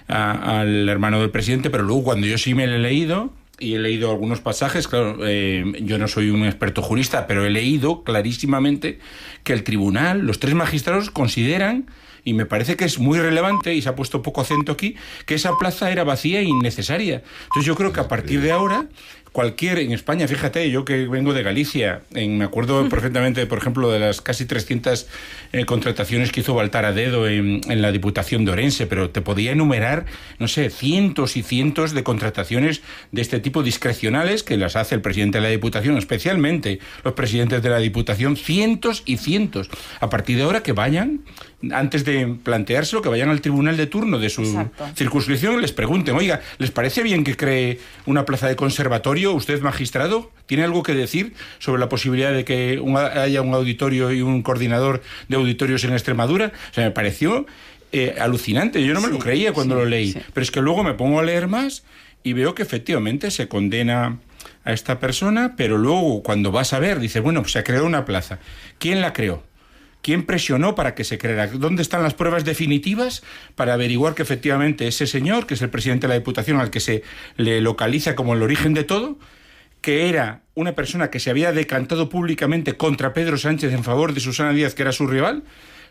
a, al hermano del presidente. Pero luego, cuando yo sí me lo he leído, y he leído algunos pasajes, claro, eh, yo no soy un experto jurista, pero he leído clarísimamente que el tribunal, los tres magistrados consideran, y me parece que es muy relevante, y se ha puesto poco acento aquí, que esa plaza era vacía e innecesaria. Entonces yo creo que a partir de ahora, cualquier, en España, fíjate, yo que vengo de Galicia, en, me acuerdo perfectamente, por ejemplo, de las casi trescientas eh, contrataciones que hizo Baltar a dedo en, en la Diputación de Orense, pero te podía enumerar, no sé, cientos y cientos de contrataciones de este tipo discrecionales que las hace el presidente de la Diputación, especialmente los presidentes de la Diputación, cientos y cientos. A partir de ahora que vayan, antes de planteárselo, que vayan al tribunal de turno de su Exacto. circunscripción y les pregunten, oiga, ¿les parece bien que cree una plaza de conservatorio? ¿Usted, magistrado, tiene algo que decir sobre la posibilidad de que un, haya un auditorio y un coordinador de auditorios en Extremadura? O sea, me pareció eh, alucinante. Yo no me sí, lo creía cuando sí, lo leí. Sí. Pero es que luego me pongo a leer más y veo que efectivamente se condena a esta persona, pero luego cuando vas a ver, dice, bueno, pues se creó una plaza. ¿Quién la creó? ¿Quién presionó para que se creara? ¿Dónde están las pruebas definitivas para averiguar que efectivamente ese señor, que es el presidente de la Diputación, al que se le localiza como el origen de todo, que era una persona que se había decantado públicamente contra Pedro Sánchez en favor de Susana Díaz, que era su rival?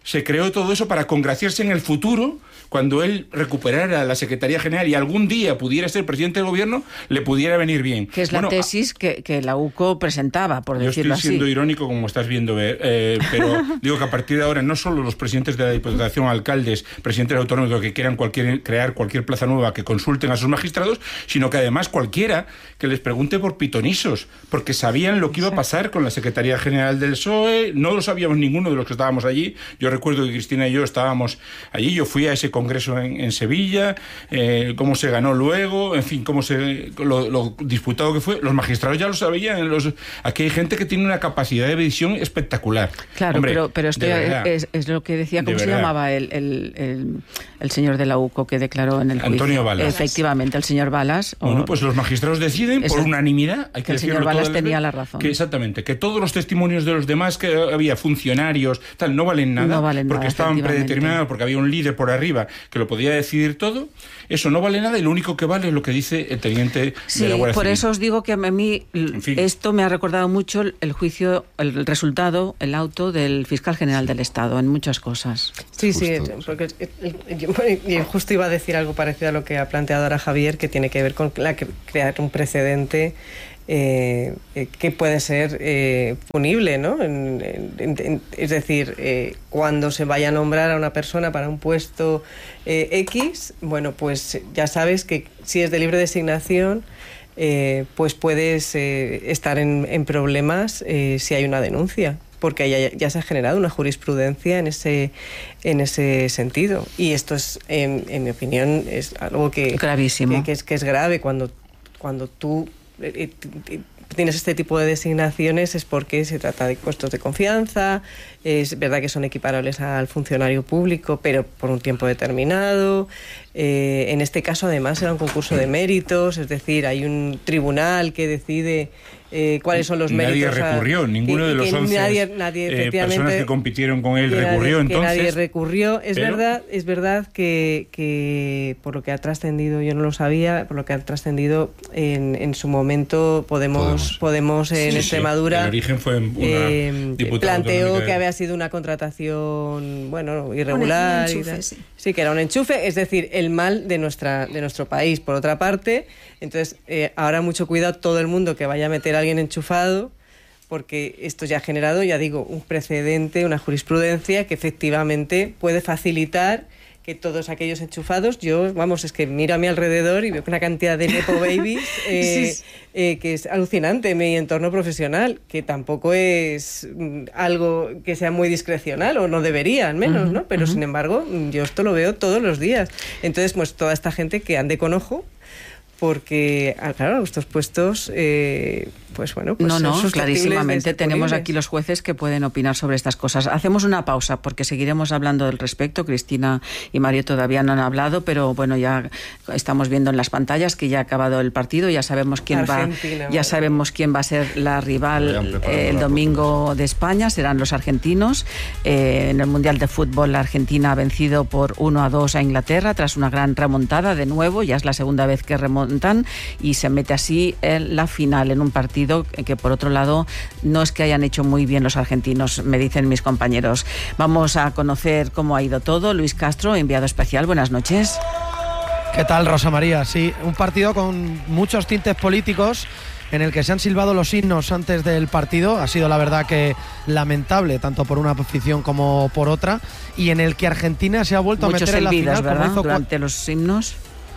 se creó todo eso para congraciarse en el futuro, cuando él recuperara la Secretaría General y algún día pudiera ser presidente del gobierno, le pudiera venir bien. Que es la bueno, tesis que, que la U C O presentaba, por decirlo así. Yo estoy siendo irónico, como estás viendo, eh, pero digo que a partir de ahora no solo los presidentes de la Diputación, alcaldes, presidentes autonómicos que quieran cualquier, crear cualquier plaza nueva, que consulten a sus magistrados, sino que además cualquiera que les pregunte por pitonisos, porque sabían lo que iba a pasar con la Secretaría General del P S O E, no lo sabíamos ninguno de los que estábamos allí. Yo recuerdo que Cristina y yo estábamos allí, yo fui a ese congreso en, en Sevilla, eh, cómo se ganó luego, en fin, cómo se lo, lo disputado que fue. Los magistrados ya lo sabían. Los, aquí hay gente que tiene una capacidad de visión espectacular. Claro, Hombre, pero, pero esto es, es lo que decía, ¿cómo se verdad. llamaba el, el, el, el señor de la U C O que declaró en el juicio? Antonio Balas. Efectivamente, el señor Balas. O... Bueno, pues los magistrados deciden por unanimidad, hay que, que el señor Balas tenía la razón. Que exactamente, que todos los testimonios de los demás, que había funcionarios, tal, no valen nada, no valen porque nada, estaban predeterminados, porque había un líder por arriba que lo podía decidir todo. Eso no vale nada y lo único que vale es lo que dice el teniente sí, de la Guardia por Civil. Eso os digo que a mí en fin. Esto me ha recordado mucho el juicio, el resultado, el auto del fiscal general del Estado en muchas cosas. Sí, sí, porque yo justo iba a decir algo parecido a lo que ha planteado ahora Javier, que tiene que ver con la, crear un precedente Eh, eh, que puede ser eh, punible, ¿no? En, en, en, es decir, eh, cuando se vaya a nombrar a una persona para un puesto eh, X, bueno, pues ya sabes que si es de libre designación, eh, pues puedes eh, estar en, en problemas eh, si hay una denuncia, porque ya, ya se ha generado una jurisprudencia en ese en ese sentido. Y esto es, en, en mi opinión, es algo que, gravísimo. que, que, es, que es grave cuando, cuando tú tienes este tipo de designaciones es porque se trata de puestos de confianza, es verdad que son equiparables al funcionario público, pero por un tiempo determinado. Eh, en este caso, además, era un concurso de méritos, es decir, hay un tribunal que decide eh, cuáles son los nadie méritos. Nadie recurrió, a, ninguno que, de los once nadie, nadie, eh, personas que compitieron con él recurrió, nadie, entonces. Que nadie recurrió. Es pero... verdad, es verdad que, que por lo que ha trascendido, yo no lo sabía, por lo que ha trascendido en, en su momento Podemos, Podemos, Podemos en sí, Extremadura. Sí. El origen fue una eh, diputada planteó que de... había sido una contratación, bueno, irregular. Un enchufe, y sí. sí, que era un enchufe, es decir, el mal de nuestra de nuestro país. Por otra parte, entonces eh, ahora mucho cuidado todo el mundo que vaya a meter a alguien enchufado, porque esto ya ha generado, ya digo, un precedente, una jurisprudencia que efectivamente puede facilitar que todos aquellos enchufados, yo, vamos, es que miro a mi alrededor y veo una cantidad de nepo babies eh, sí. eh, que es alucinante en mi entorno profesional, que tampoco es mm, algo que sea muy discrecional, o no debería, al menos, uh-huh, ¿no? Pero, uh-huh. sin embargo, yo esto lo veo todos los días. Entonces, pues toda esta gente que ande con ojo, porque, claro, estos puestos, eh, pues bueno, pues no, no, clarísimamente tenemos aquí los jueces que pueden opinar sobre estas cosas. Hacemos una pausa porque seguiremos hablando del respecto. Cristina y Mario todavía no han hablado, pero bueno, ya estamos viendo en las pantallas que ya ha acabado el partido, ya sabemos quién Argentina, va, ya sabemos quién va a ser la rival eh, el domingo de España, serán los argentinos. Eh, en el Mundial de Fútbol, la Argentina ha vencido por uno a dos a Inglaterra tras una gran remontada de nuevo, ya es la segunda vez que remontan y se mete así en la final en un partido que, por otro lado, no es que hayan hecho muy bien los argentinos, me dicen mis compañeros. Vamos a conocer cómo ha ido todo. Luis Castro, enviado especial, buenas noches. ¿Qué tal, Rosa María? Sí, un partido con muchos tintes políticos en el que se han silbado los himnos antes del partido. Ha sido, la verdad, que lamentable, tanto por una afición como por otra, y en el que Argentina se ha vuelto Muchos a meter en la final, ¿verdad? Como hizo durante los himnos.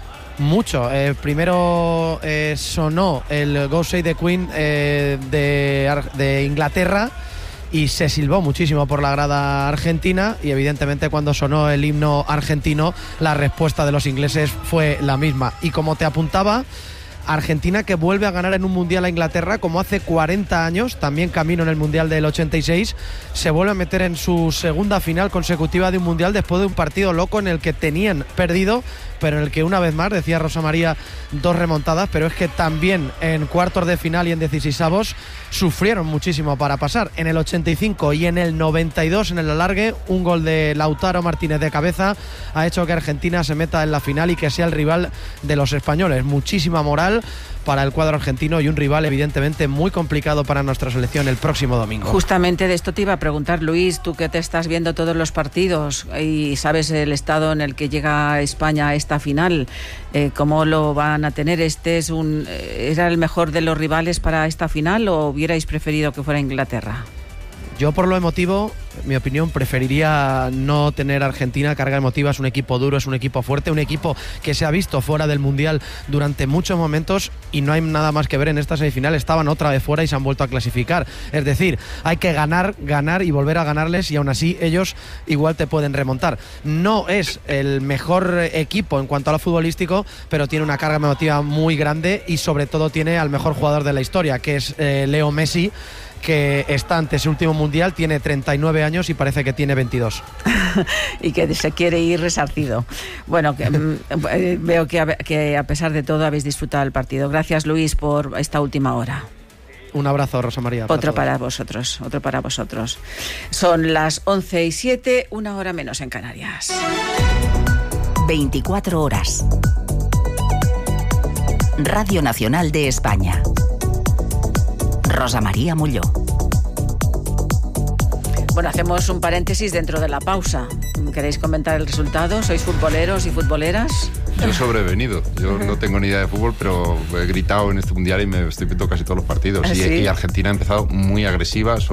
Mucho. Eh, primero eh, sonó el God Save the Queen eh, de, de Inglaterra y se silbó muchísimo por la grada argentina, y evidentemente cuando sonó el himno argentino la respuesta de los ingleses fue la misma. Y como te apuntaba, Argentina, que vuelve a ganar en un mundial a Inglaterra como hace cuarenta años, también camino en el mundial del ochenta y seis, se vuelve a meter en su segunda final consecutiva de un mundial después de un partido loco en el que tenían perdido, pero en el que una vez más, decía Rosa María, dos remontadas, pero es que también en cuartos de final y en dieciseisavos sufrieron muchísimo para pasar. En el ochenta y cinco y en el noventa y dos, en el alargue, un gol de Lautaro Martínez de cabeza ha hecho que Argentina se meta en la final y que sea el rival de los españoles. Muchísima moral vital para el cuadro argentino y un rival evidentemente muy complicado para nuestra selección el próximo domingo. Justamente de esto te iba a preguntar, Luis, tú que te estás viendo todos los partidos y sabes el estado en el que llega España a esta final, eh, ¿cómo lo van a tener? ¿Este es un, era el mejor de los rivales para esta final o hubierais preferido que fuera Inglaterra? Yo por lo emotivo, mi opinión, preferiría no tener Argentina. Carga emotiva, es un equipo duro, es un equipo fuerte, un equipo que se ha visto fuera del Mundial durante muchos momentos y no hay nada más que ver en esta semifinal. Estaban otra vez fuera y se han vuelto a clasificar. Es decir, hay que ganar, ganar y volver a ganarles y aún así ellos igual te pueden remontar. No es el mejor equipo en cuanto a lo futbolístico, pero tiene una carga emotiva muy grande y sobre todo tiene al mejor jugador de la historia, que es eh, Leo Messi, que está ante ese último mundial, tiene treinta y nueve años y parece que tiene veintidós. Y que se quiere ir resarcido. Bueno, que, eh, veo que a, que a pesar de todo habéis disfrutado del partido. Gracias, Luis, por esta última hora. Un abrazo, Rosa María. Otro para vosotros, otro para vosotros. Son las once y siete, una hora menos en Canarias. veinticuatro horas. Radio Nacional de España. Rosa María Mulló. Bueno, hacemos un paréntesis dentro de la pausa. ¿Queréis comentar el resultado? ¿Sois futboleros y futboleras? Yo he sobrevenido. Yo no tengo ni idea de fútbol, pero he gritado en este mundial y me estoy viendo casi todos los partidos. ¿Ah, y, sí? y Argentina ha empezado muy agresiva, sobre